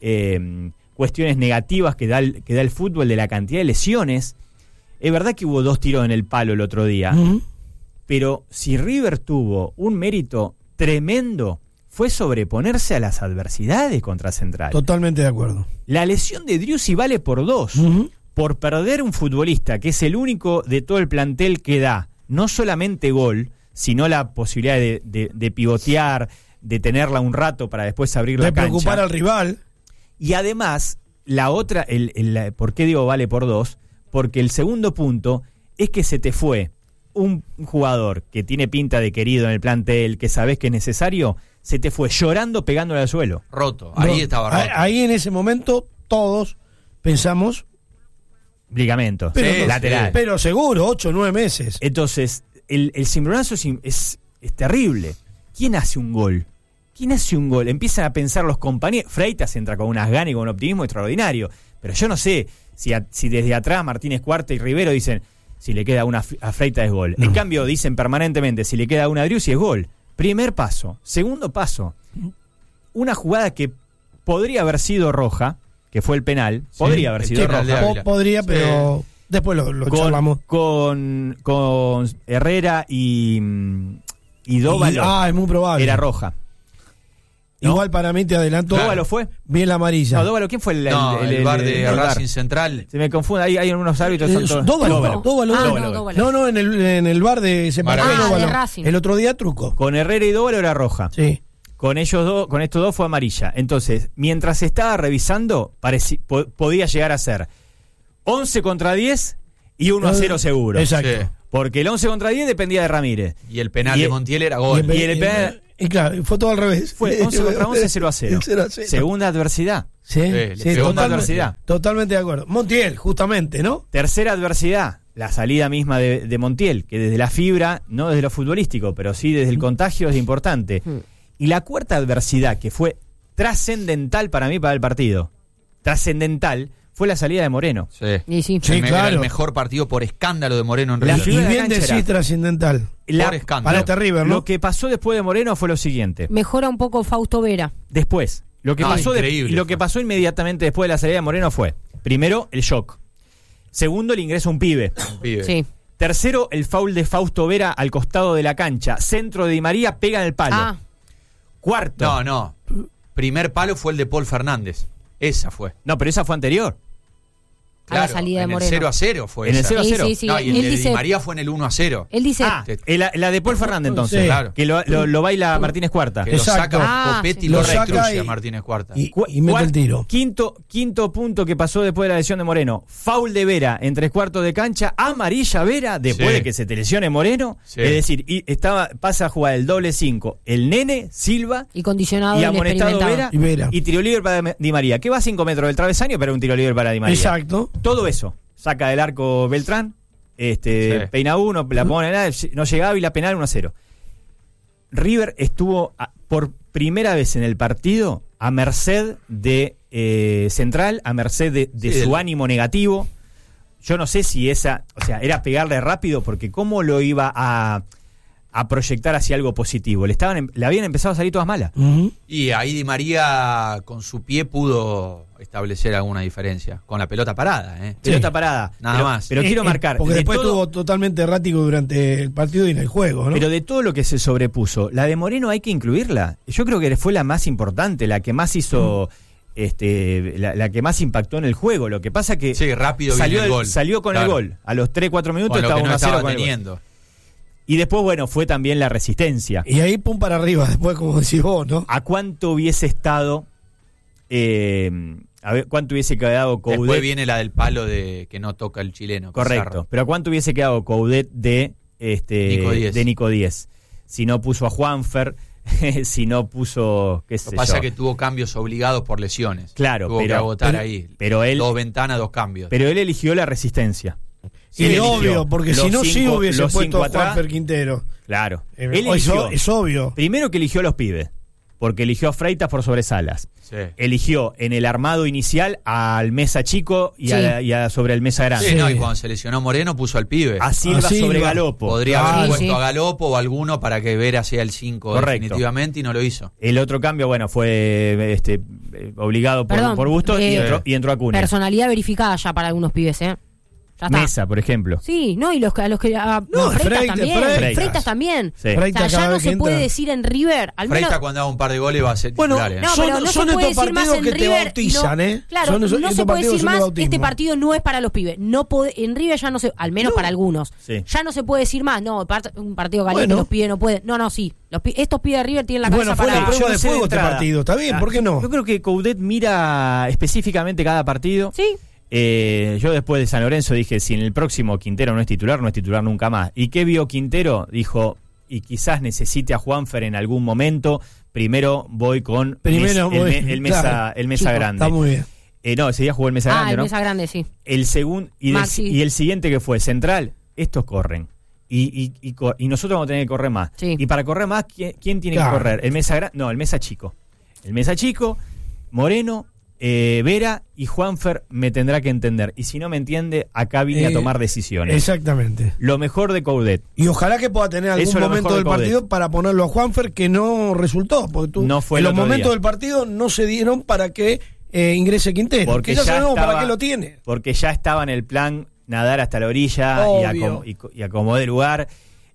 eh, cuestiones negativas que da, el, que da el fútbol de la cantidad de lesiones. Es verdad que hubo dos tiros en el palo el otro día, Ujú. pero si River tuvo un mérito tremendo, fue sobreponerse a las adversidades contra Central. Totalmente de acuerdo. La lesión de Driussi vale por dos. Ujú. Por perder un futbolista que es el único de todo el plantel que da no solamente gol, sino la posibilidad de, de- de pivotear, de tenerla un rato para después abrir la De cancha. preocupar al rival. Y además, la otra, el, el- la- ¿por qué digo vale por dos? Porque el segundo punto es que se te fue un jugador que tiene pinta de querido en el plantel, que sabes que es necesario, se te fue llorando pegándole al suelo. Roto, ahí No, estaba roto. a- Ahí en ese momento todos pensamos, Ligamento, pero, Sí, lateral. sí. pero seguro, ocho o nueve meses. Entonces, el, el cimbronazo es, in- es, es terrible. ¿Quién hace un gol? ¿Quién hace un gol? Empiezan a pensar los compañeros. Freitas entra con unas ganas y con un optimismo extraordinario. Pero yo no sé si, a- si desde atrás Martínez Cuarta y Rivero dicen si le queda una a Freitas es gol. En cambio, dicen permanentemente si le queda una a Driussi es gol. Primer paso. Segundo paso. Una jugada que podría haber sido roja, que fue el penal. podría haber el sido penal de roja. Po- Ávila. podría, Sí. pero después lo, lo charlamos. con, con, con Herrera y, y Dóvalo. Y- ah, es muy probable. Era roja. ¿no? Igual para mí te adelanto. ¿Dóvalo fue? Bien la amarilla. No, Dóvalo, ¿quién fue el, No, el, bar de el bar? Racing Central. Se me confunde, hay, hay algunos árbitros. Eh, son todos- Dóvalo, Dóvalo. Dóvalo, Ah, Dóvalo. no, Dóvalo. No, no, en el, en el bar de ese partido, Maravilla. Ah, de Dóvalo. Racing. El otro día truco. Con Herrera y Dóvalo era roja. Sí. Con ellos dos, con estos dos fue amarilla. Entonces, mientras se estaba revisando, pareci- po- podía llegar a ser once contra diez y uno a cero seguro. Exacto. Sí. Porque el once contra diez dependía de Ramírez. Y el penal Y de el- Montiel era Y, gol. y el penal- y claro, fue todo al revés. Fue once contra once, cero a cero. cero a cero. Segunda adversidad. Sí, le sí, pegó una totalmente, adversidad. totalmente de acuerdo. Montiel, justamente, ¿no? Tercera adversidad, la salida misma de, de Montiel, que desde la fibra, no desde lo futbolístico, pero sí desde el contagio es importante. Mm. Y la cuarta adversidad, que fue trascendental para mí para el partido, trascendental, fue la salida de Moreno. Sí. Y sí. Sí, el, me- era claro. el mejor partido por escándalo de Moreno en La River. figura Y de bien la cancha decís era- trascendental. La- Por escándalo. Para este River, ¿no? Lo que pasó después de Moreno fue lo siguiente. Mejora un poco Fausto Vera. Después, lo que, Ah, pasó, de- increíble lo fue. que pasó inmediatamente después de la salida de Moreno fue, primero, el shock. Segundo, el ingreso a un pibe. Pibe. Sí. Tercero, el foul de Fausto Vera al costado de la cancha. Centro de Di María, pega en el palo. Ah, Cuarto. No, no. Primer palo fue el de Paul Fernández. Esa fue. No, pero esa fue anterior. a la salida de en el Moreno. cero a cero fue En el esa. cero a Sí, cero. sí, sí. No, y el Él de dice- Di María fue en el uno a cero. Él dice. Ah, el- la, la de Paul Fernández entonces. Sí. Claro. Que lo, lo- lo baila Martínez Cuarta. Que lo Exacto. saca Ah, Copetti sí. y lo Lo saca destruye y- a Martínez Cuarta. Y, Cu- y mete cuar- el tiro. Quinto, quinto punto que pasó después de la lesión de Moreno. Foul de Vera en tres cuartos de cancha. Amarilla Vera después Sí. de que se te lesione Moreno. Sí. Es decir, y estaba, pasa a jugar el doble cinco. El nene, Silva. Y condicionado Y y amonestado Vera. Y Vera. Y tiro libre para Di María. Que va a cinco metros del travesaño, pero un tiro libre para Di María. Exacto. Todo eso. Saca del arco Beltrán. este, Sí. peina uno, la pone, nada, no llegaba y la penal uno a cero. River estuvo a, por primera vez en el partido a merced de eh, Central, a merced de, de Sí, su del- ánimo negativo. Yo no sé si esa, o sea, era pegarle rápido, porque cómo lo iba a, a proyectar hacia algo positivo. Le estaban, em- le habían empezado a salir todas malas. Ujú. Y ahí Di María con su pie pudo establecer alguna diferencia. Con la pelota parada, ¿eh? Pelota parada. Nada pero, más. Pero Eh, quiero eh, marcar. Porque de después todo- estuvo totalmente errático durante el partido y en el juego, ¿no? Pero de todo lo que se sobrepuso, la de Moreno hay que incluirla. Yo creo que fue la más importante, la que más hizo, este, la, la que más impactó en el juego. Lo que pasa que Sí, rápido viene salió, el gol. salió con Claro. el gol. A los tres, cuatro minutos Con lo estaba que no uno a cero estaba con el gol. teniendo. Y después, bueno, fue también la resistencia. Y ahí pum para arriba, después como decís vos, ¿no? ¿A cuánto hubiese estado, eh, a ver, cuánto hubiese quedado Después Coudet? viene la del palo de que no toca el chileno. Correcto. Pizarro. Pero ¿a cuánto hubiese quedado Coudet de, este, Nico Díez. de Nico Díez? Si no puso a Juanfer, si no puso, qué Lo sé que pasa yo. es que tuvo cambios obligados por lesiones. Claro, tuvo pero- que agotar pero- ahí. pero él- Dos ventanas, dos cambios. Pero él eligió la resistencia. Y Él es eligió obvio, porque los si no, sí cinco- hubiese los puesto cinco a atrás. Juanfer Quintero. Claro. Eh, Él eso eligió, es obvio. primero que eligió a los pibes, porque eligió a Freitas por sobre Salas. Sí. Eligió en el armado inicial al Mesa Chico y, Sí. a, y a sobre el Mesa Grande. Sí, no, Sí. y cuando se lesionó Moreno puso al pibe. A Silva, A Silva. sobre Galopo. Podría Ah, haber sí, puesto sí. a Galopo o alguno para que Vera sea el cinco Correcto. definitivamente y no lo hizo. El otro cambio, bueno, fue este, eh, obligado por, Perdón, por gusto y, eh, entró, y entró Acuña. Personalidad verificada ya para algunos pibes, ¿eh? Ya está. Mesa, por ejemplo. Sí, no, y los que a los que a- No, no, Freitas Freitas, también, Freitas. Freitas también. Sí. O Freitas sea, ya cada no vez que se puede entra. decir en River, al menos Freita cuando haga un par de goles va a ser Bueno, titular. ¿eh? no, Son- pero no son se puede estos decir más partidos en que te River, bautizan, no, ¿eh? Claro, Son esos- no estos se puede partidos decir son de más, bautismo. este partido no es para los pibes. No puede, en River ya no se, al menos No. para algunos. Sí. Ya no se puede decir más, no, part- un partido caliente Bueno. los pibes no pueden. No, no, sí. Los pi- estos pibes de River tienen la Y cabeza bueno, fue para... la prueba Yo no de sé fuego este entrada. partido. Está bien, Ah, ¿por qué no? Yo creo que Coudet mira específicamente cada partido. Sí, Eh, yo después de San Lorenzo dije, si en el próximo Quintero no es titular, no es titular nunca más. ¿Y qué vio Quintero? Dijo, y quizás necesite a Juanfer en algún momento, primero voy con Primero Mes- voy- el, me- el mesa, claro. el mesa Chico, grande. Está muy bien. Eh, no, ese día jugó el mesa ah, grande, el ¿no? mesa grande, sí. El segundo y, del- Maxi. y el siguiente que fue Central, estos corren. Y, y, y, co- y nosotros vamos a tener que correr más. Sí. Y para correr más, ¿quién, quién tiene Claro. que correr? ¿El mesa grande? No, el mesa chico. El mesa chico, Moreno, eh, Vera y Juanfer me tendrá que entender. Y si no me entiende, acá vine a Eh, tomar decisiones. Exactamente. Lo mejor de Coudet. Y ojalá que pueda tener algún Eso es lo momento mejor del de Coudet. partido para ponerlo a Juanfer, que no resultó. Porque tú, No fue en el los otro momentos día. del partido no se dieron para que eh, ingrese Quintero. Porque que ya, ya sabemos para estaba- qué lo tiene. Porque ya estaba en el plan nadar hasta la orilla y, Obvio. acom- y co- y acomodar lugar.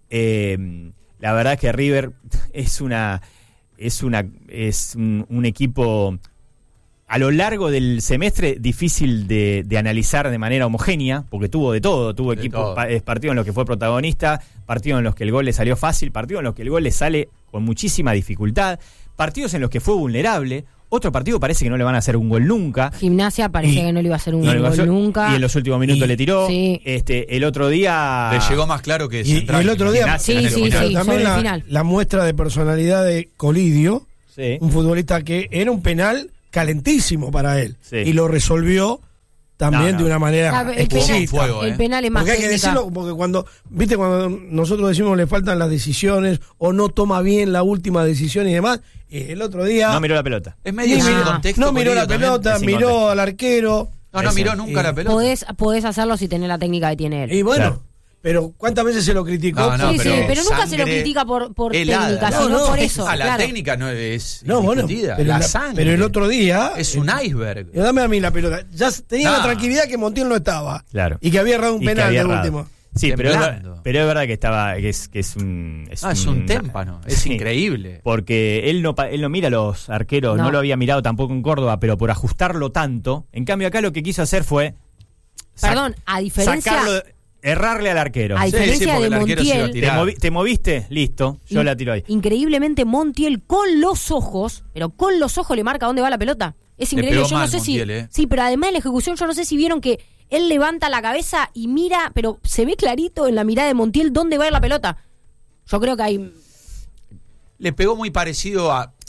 Eh, la verdad es que River es una es una es un, un equipo a lo largo del semestre difícil de, de analizar de manera homogénea, porque tuvo de todo, tuvo De equipos todo. pa- eh, partidos en los que fue protagonista, partidos en los que el gol le salió fácil, partidos en los que el gol le sale con muchísima dificultad, partidos en los que fue vulnerable, otro partido parece que no le van a hacer un gol nunca. Gimnasia parecía Y- que no le iba a hacer un No le va a gol hacer- nunca. Y en los últimos minutos Y- le tiró. sí. Este, el otro día. Le llegó más claro que Y, y Central. el otro día, Gimnasia, Sí, en el sí, final. sí. también sobre el la, final. la muestra de personalidad de Colidio, Sí. un futbolista que era un penal calentísimo para él. Sí. Y lo resolvió también No, no. de una manera Ah, el, exquisita. penal, fuego, el eh. penal es más Porque hay que técnica. decirlo, porque cuando, viste, cuando nosotros decimos le faltan las decisiones o no toma bien la última decisión y demás, eh, el otro día No miró la pelota. Es medio ni sin miró- contexto. no miró la Colidio, también. pelota, sin miró contexto. al arquero. No, no miró Ese. nunca Y- la pelota. Podés, podés hacerlo si tenés la técnica que tiene él. Y bueno, Claro. pero ¿cuántas veces se lo criticó? No, no, sí, pero sí, pero nunca se lo sangre critica por, por helada. técnica, No, sino no, por es- eso. Ah, la claro. técnica no es No, bueno, indiscutida. pero, la la- sangre. pero el otro día Es eh, un iceberg. dame a mí la pelota. Ya tenía No. la tranquilidad que Montiel no estaba. Claro. Y que había errado un Y que penal había de errado. último. Sí, pero es, ver- Temblando. pero es verdad que estaba que es, que es un es, Ah, es un témpano. Es sí, increíble. Porque él no pa- él no mira a los arqueros, no. No. lo había mirado tampoco en Córdoba, pero por ajustarlo tanto, en cambio acá lo que quiso hacer fue sac- Perdón, a diferencia, sacarlo, errarle al arquero. a Sí, diferencia sí, porque de el arquero se iba a Montiel, ¿Te, tirar. movi- te moviste? Listo, yo in- la tiro ahí. increíblemente Montiel con los ojos, pero con los ojos le marca dónde va la pelota. Es Le increíble, pegó yo no mal sé Montiel, si eh. sí, pero además en la ejecución yo no sé si vieron que él levanta la cabeza y mira, pero se ve clarito en la mirada de Montiel dónde va a ir la pelota. Yo creo que hay Le pegó muy parecido a.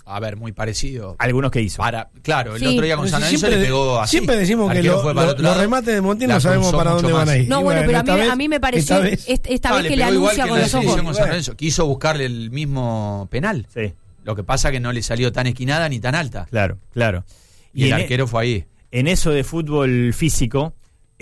a ver, muy parecido. Algunos que hizo. Para, claro, el Sí. otro día con Pero San si Lorenzo le pegó así. siempre decimos que Arquero lo- fue para lo- otro los lado, remates de Montiel no la sabemos cruzó para mucho dónde van más. a ir. No, Y bueno, pero a esta mí, vez- a mí me pareció esta vez- est- esta No, vez le que le pegó igual anuncia que con la los decisión ojos. con San Lorenzo. Quiso buscarle el mismo penal. Sí, Lo que pasa que no le salió tan esquinada ni tan alta. claro, claro. Y, el en, e- arquero fue ahí. en eso de fútbol físico,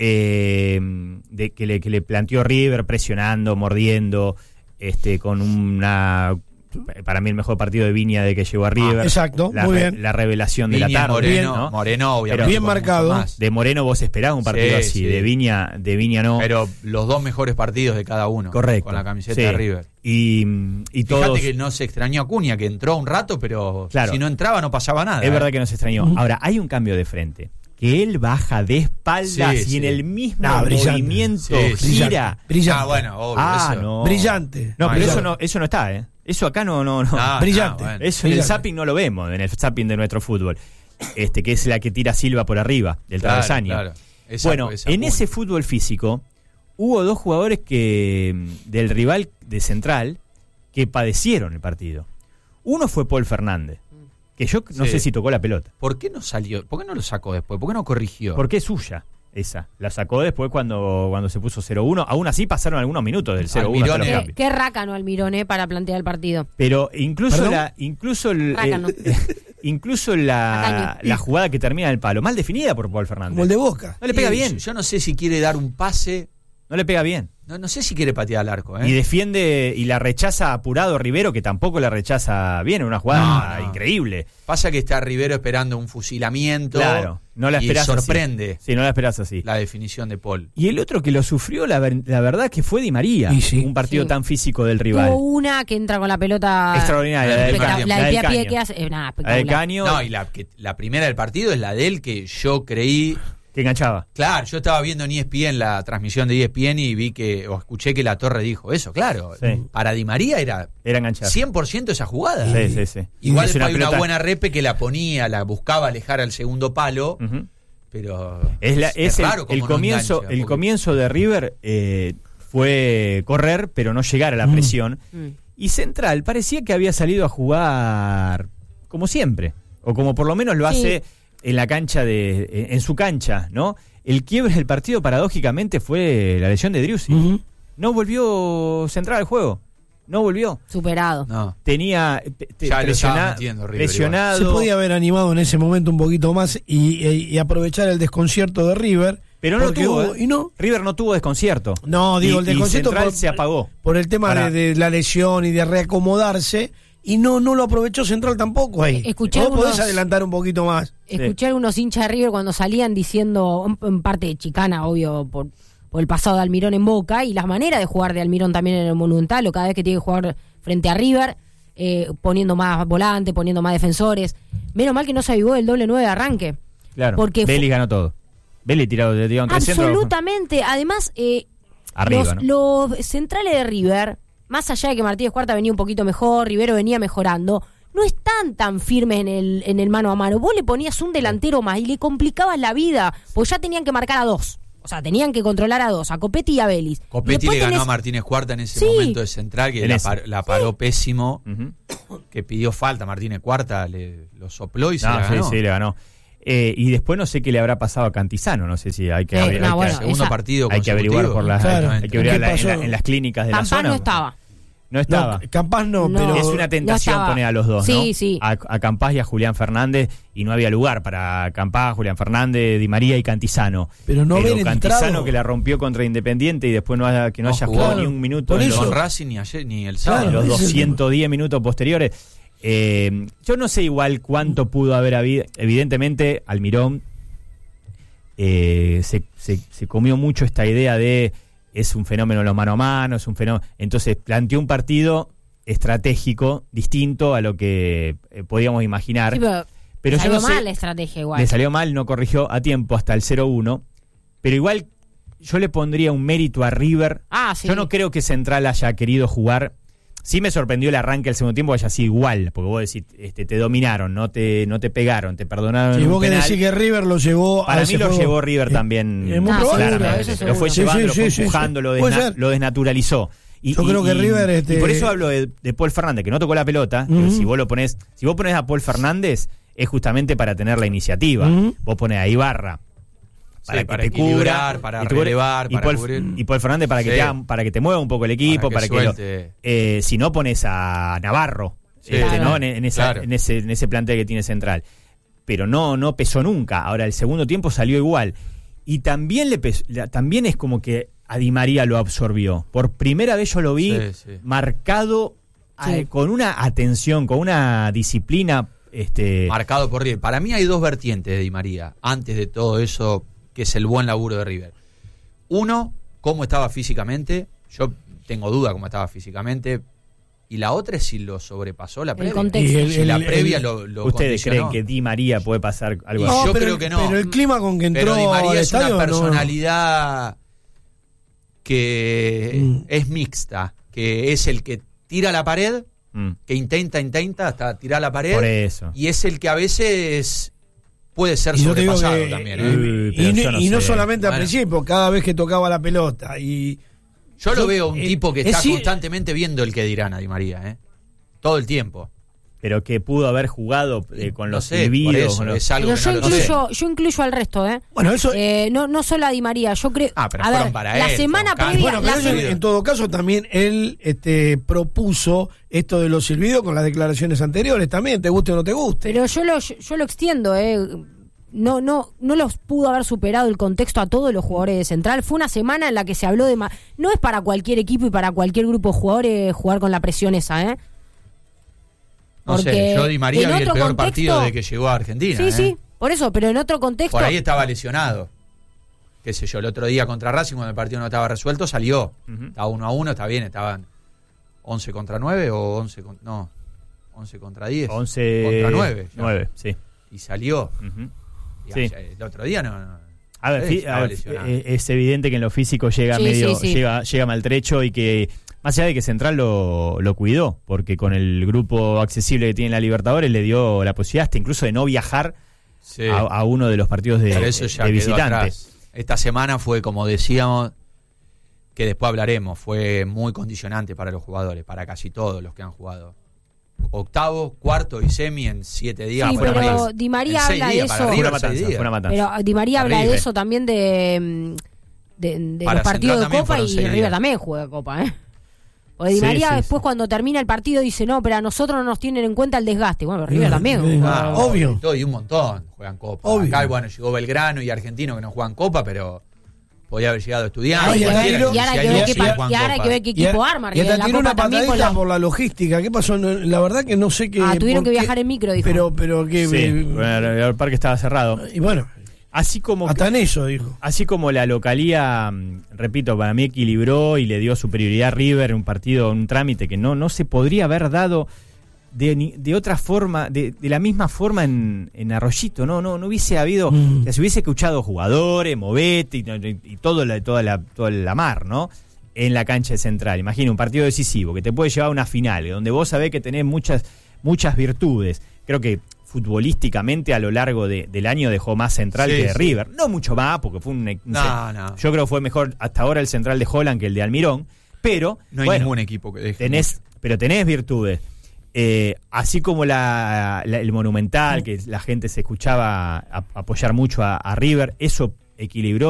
eh, de que le, que le planteó River presionando, mordiendo, este, con una, para mí el mejor partido de Viña de que llegó a River. exacto, la, muy re- bien. la revelación de la Viña, tarde. Moreno, ¿no? Moreno, obviamente. Bien con mucho marcado. más. De Moreno vos esperabas un partido Sí, así, sí. de Viña, de Viña no. Pero los dos mejores partidos de cada uno. Correcto. Con la camiseta Sí. de River. Y, y todos. Fíjate que no se extrañó a Acuña, que entró un rato, pero Claro. si no entraba no pasaba nada. Es ¿eh? verdad que nos extrañó. Ahora, hay un cambio de frente. Que él baja de espaldas Sí, y en sí. el mismo No, brillante. movimiento Sí, sí. gira. Brillante. Ah, bueno, obvio. Ah, eso. no. Brillante. No, pero Brillante. eso no, eso no está, ¿eh? Eso acá no, no, no. Ah, Brillante. ah, bueno. Eso en el brillante. zapping no lo vemos, en el zapping de nuestro fútbol. Este, que es la que tira Silva por arriba del Claro, travesaño. claro. Esa- Bueno, esa en punta. ese fútbol físico hubo dos jugadores que mm, del rival de Central que padecieron el partido. Uno fue Paul Fernández, que yo no Sí. sé si tocó la pelota, ¿Por qué no salió? ¿Por qué no lo sacó después? ¿Por qué no corrigió? porque es suya esa. La sacó después cuando, cuando se puso cero uno. Aún así pasaron algunos minutos del cero uno hasta los Almirón, cambios. Qué, qué rácano Almirón, eh, para plantear el partido. Pero incluso ¿Perdón? la incluso el, Rácano. eh, incluso la, Tacaño. la jugada que termina en el palo, mal definida por Paul Fernández. Como el de Boca. No le pega Sí, bien, Yo no sé si quiere dar un pase. no le pega bien. No, no sé si quiere patear al arco. ¿eh? Y defiende y la rechaza apurado Rivero, que tampoco la rechaza bien, en una jugada No, no. increíble. Pasa que está Rivero esperando un fusilamiento. Claro, no la y esperás sorprende así. Sí, no la esperás así. la definición de Paul. Y el otro que lo sufrió, la, ver- la verdad que fue Di María, Y sí. un partido Sí. tan físico del rival. Tuvo una que entra con la pelota Extraordinaria, la del Espectac- Caño. la La de del pie a pie Caño. que hace. eh, nada, La del espectacular. Caño, No, y la, que, la primera del partido es la de él, que yo creí. que enganchaba. Claro, yo estaba viendo en E S P N la transmisión de E S P N y vi que, o escuché que la Torre dijo eso, claro. Sí. Para Di María era Era enganchar. cien por ciento esa jugada. Sí, sí, sí. Igual Es después hay una pelota- buena repe que la ponía, la buscaba alejar al segundo palo, Ujú. pero Es, la- es el, raro el cómo no comienzo, engancha, el porque- comienzo de River eh, fue correr, pero no llegar a la presión. Mm. Y Central parecía que había salido a jugar como siempre, o como por lo menos lo Sí. hace en la cancha de, en, en su cancha, ¿no? El quiebre del partido paradójicamente fue la lesión de Driussi. Ujú. No volvió Central al juego, no volvió. Superado. No. Tenía te- te- Ya lo estaba presiona- metiendo River presionado. Se podía haber animado en ese momento un poquito más y, y- y aprovechar el desconcierto de River. Pero no porque tuvo, hubo- ¿eh? y no. River no tuvo desconcierto. No, digo, Y- el desconcierto y Central por- se apagó. Por el tema Para- de, de la lesión y de reacomodarse. Y no, no lo aprovechó Central tampoco ahí. Escuché Vos algunos- podés adelantar un poquito más. Escuché a algunos hinchas de River cuando salían diciendo, en, en parte de chicana, obvio, por, por el pasado de Almirón en Boca, y las maneras de jugar de Almirón también en el Monumental, o cada vez que tiene que jugar frente a River, eh, poniendo más volante, poniendo más defensores. Menos mal que no se avivó el doble nueve de arranque. Claro. Porque Vélez fu- ganó todo. Vélez tiró, le tiraron tres centros. Absolutamente. Además, eh, Arriba, los, ¿no? los centrales de River, más allá de que Martínez Cuarta venía un poquito mejor, Rivero venía mejorando, no están tan firmes en el, en el mano a mano. Vos le ponías un delantero más y le complicabas la vida, pues ya tenían que marcar a dos. O sea, tenían que controlar a dos, a Copetti y a Vélez. Y Copetti después le ganó tenés- a Martínez Cuarta en ese Sí. momento de central, que En la, ese. par- la paró pésimo, Ujú. que pidió falta. Martínez Cuarta le, lo sopló y se No, la sí, ganó. sí, le ganó. Eh, y después no sé qué le habrá pasado a Cantizano, no sé si hay que, Eh, hay no, que- bueno, Segundo esa- partido hay que consecutivo. averiguar por las Claro. hay que averiguar ¿Qué la- en, pasó? la- en las clínicas de la Campás zona. no estaba. No estaba. No, capaz no, No. pero. Es una tentación estaba. poner a los dos, ¿no? Sí, sí. A, a Campás y a Julián Fernández, y no había lugar para Campás, Julián Fernández, Di María y Cantizano. Pero no haber Cantizano entrado. que la rompió contra Independiente y después no, haya- que no, No haya jugó. jugado Claro. ni un minuto Por en eso- los, Con Racing ni ayer ni el Claro, sábado. los ese es el doscientos diez minutos posteriores. Eh, yo no sé igual cuánto pudo haber habido. Evidentemente, Almirón eh, se, se, se comió mucho esta idea de es un fenómeno lo mano a mano, es un fenómeno. Entonces planteó un partido estratégico distinto a lo que eh, podíamos imaginar. Sí, pero Pero yo salió no sé- mal la estrategia igual. Le salió mal, no corrigió a tiempo hasta el cero uno. Pero igual yo le pondría un mérito a River. Ah, sí. Yo no creo que Central haya querido jugar. Sí me sorprendió el arranque del segundo tiempo, haya sido igual, porque vos decís, este, te dominaron, no te, no te pegaron, te perdonaron. Si un vos que penal. decís que River lo llevó Para a mí ese lo juego. llevó River Eh, también, es muy Ah, probable. seguro, claramente. eso Lo fue seguro. llevando, Sí, lo sí, fue sí, empujando, sí. lo, Puede desna- ser. lo desnaturalizó. Y, Yo y- creo que y- River, este- y por eso hablo de, de Paul Fernández, que no tocó la pelota. Pero Ujú. si vos lo pones, si vos pones a Paul Fernández, es justamente para tener la iniciativa. Ujú. Vos pones a Ibarra para Sí, que para te equilibrar, cubra, para y te cubra, relevar, y para Paul, cubrir. y Paul Fernández para que, Sí. te haga- para que te mueva un poco el equipo, Para para que que, lo- suelte. eh, si no pones a Navarro, Sí, este, claro. ¿no? en, en esa- Claro. en ese, en ese plantel que tiene Central. Pero no, no pesó nunca. Ahora el segundo tiempo salió igual. Y también le pes- la- también es como que a Di María lo absorbió. Por primera vez yo lo vi Sí, sí. marcado Sí. eh, con una atención, con una disciplina. Este, Marcado por River. Para mí hay dos vertientes de Di María, antes de todo eso, que es el buen laburo de River. Uno, cómo estaba físicamente. Yo tengo duda cómo estaba físicamente. Y la otra es si lo sobrepasó la previa. contexto. Y el- si la el- previa el- lo, lo ¿Ustedes condicionó. creen que Di María puede pasar algo Y así? yo pero, creo que no. Pero el clima con que entró Pero Di María al es una estadio, no. personalidad que Mm. es mixta, que es el que tira la pared, Mm, que intenta, intenta hasta tirar la pared, por eso. y es el que a veces puede ser Y yo te digo sobrepasado que, también. eh, ¿eh? Uy, y, pero no- yo no y no sé. solamente al Bueno. principio, cada vez que tocaba la pelota. Y Yo lo yo- veo un eh, tipo que es está sí- constantemente viendo el que dirán a Di María, ¿eh? Todo el tiempo. Pero que pudo haber jugado eh, con No los sé, por silbidos. eso, con los- es algo Pero que yo no lo sé. incluyo, yo incluyo al resto, ¿eh? bueno, eso. Eh, no, no solo a Di María, yo creo. Ah, pero a fueron ver, para la él, semana fueron previa. bueno, pero la eso, se- en todo caso también él este, propuso esto de los silbidos con las declaraciones anteriores también, te guste o no te guste. Pero yo lo, yo lo extiendo, ¿eh? No, no, no los pudo haber superado el contexto a todos los jugadores de Central. Fue una semana en la que se habló de... ma- No es para cualquier equipo y para cualquier grupo de jugadores jugar con la presión esa, ¿eh? No sé, Porque yo Di María en vi el otro peor contexto- partido de que llegó a Argentina. Sí, ¿eh? sí, por eso, pero en otro contexto... Por ahí estaba lesionado. Qué sé yo, el otro día contra Racing, cuando el partido no estaba resuelto, salió. Ujú. Estaba uno a uno, está bien, estaban once contra nueve o once con- no, once contra diez. once contra nueve. ya. nueve, sí. Y salió. Ujú. Y Sí. ayer- el otro día no. no A ver, sí, fi- estaba a ver, lesionado. eh, es evidente que en lo físico llega Sí, medio, sí, sí. llega, llega maltrecho y que más allá de que Central lo, lo cuidó, porque con el grupo accesible que tiene la Libertadores le dio la posibilidad hasta incluso de no viajar Sí. a, a uno de los partidos de, Pero eso ya de quedó visitante. atrás. Esta semana fue, como decíamos, que después hablaremos, fue muy condicionante para los jugadores, para casi todos los que han jugado. Octavo, cuarto y semi en siete días. Sí, fueron pero seis- Di María en seis habla de días, eso. para Fue River, una seis matanza, días. fue una matanza. Pero Di María habla de Terrible. eso también de, mm, de, de Para los partidos Central de también Copa fueron y seis River días. también juega Copa, ¿eh? Porque Di Sí, María sí, después sí. cuando termina el partido dice, no, pero a nosotros no nos tienen en cuenta el desgaste. Bueno, River Mm, también. mm, juega- Ah, Obvio. Y, todo, y un montón juegan Copa. Obvio. Acá, bueno, llegó Belgrano y Argentino que no juegan Copa, pero podía haber llegado Estudiantes. Ah, y acá cualquiera, tiró- y ahora hay si que hay ver dos qué que pa- juegan y ahora hay Copa. que ver qué equipo arma. Y River hasta en la tiró Copa una también patadita con la- por la logística. ¿Qué pasó? No, la verdad que no sé qué. Ah, tuvieron por que qué- viajar en micro, dijo. Pero, pero que. Sí, eh, bueno, el parque estaba cerrado. y bueno, Así como hasta en eso dijo. Así como la localía, mm, repito, para mí equilibró y le dio superioridad a River en un partido, en un trámite que no, no se podría haber dado de, ni- de otra forma, de, de la misma forma en, en Arroyito, no, no, no hubiese habido, Mm. o sea, se hubiese escuchado jugadores, movete y, y, y todo la, toda la, toda la mar, ¿no? En la cancha de Central. Imagina un partido decisivo que te puede llevar a una final, donde vos sabés que tenés muchas, muchas virtudes. Creo que futbolísticamente a lo largo de- del año dejó más Central Sí, que de sí. River. No mucho más, porque fue un... un No, no. Yo creo que fue mejor hasta ahora el Central de Holland que el de Almirón, pero No hay bueno, ningún equipo que deje. tenés, pero tenés virtudes. Eh, así como la, la- el Monumental, que la gente se escuchaba a- apoyar mucho a, a River, eso equilibró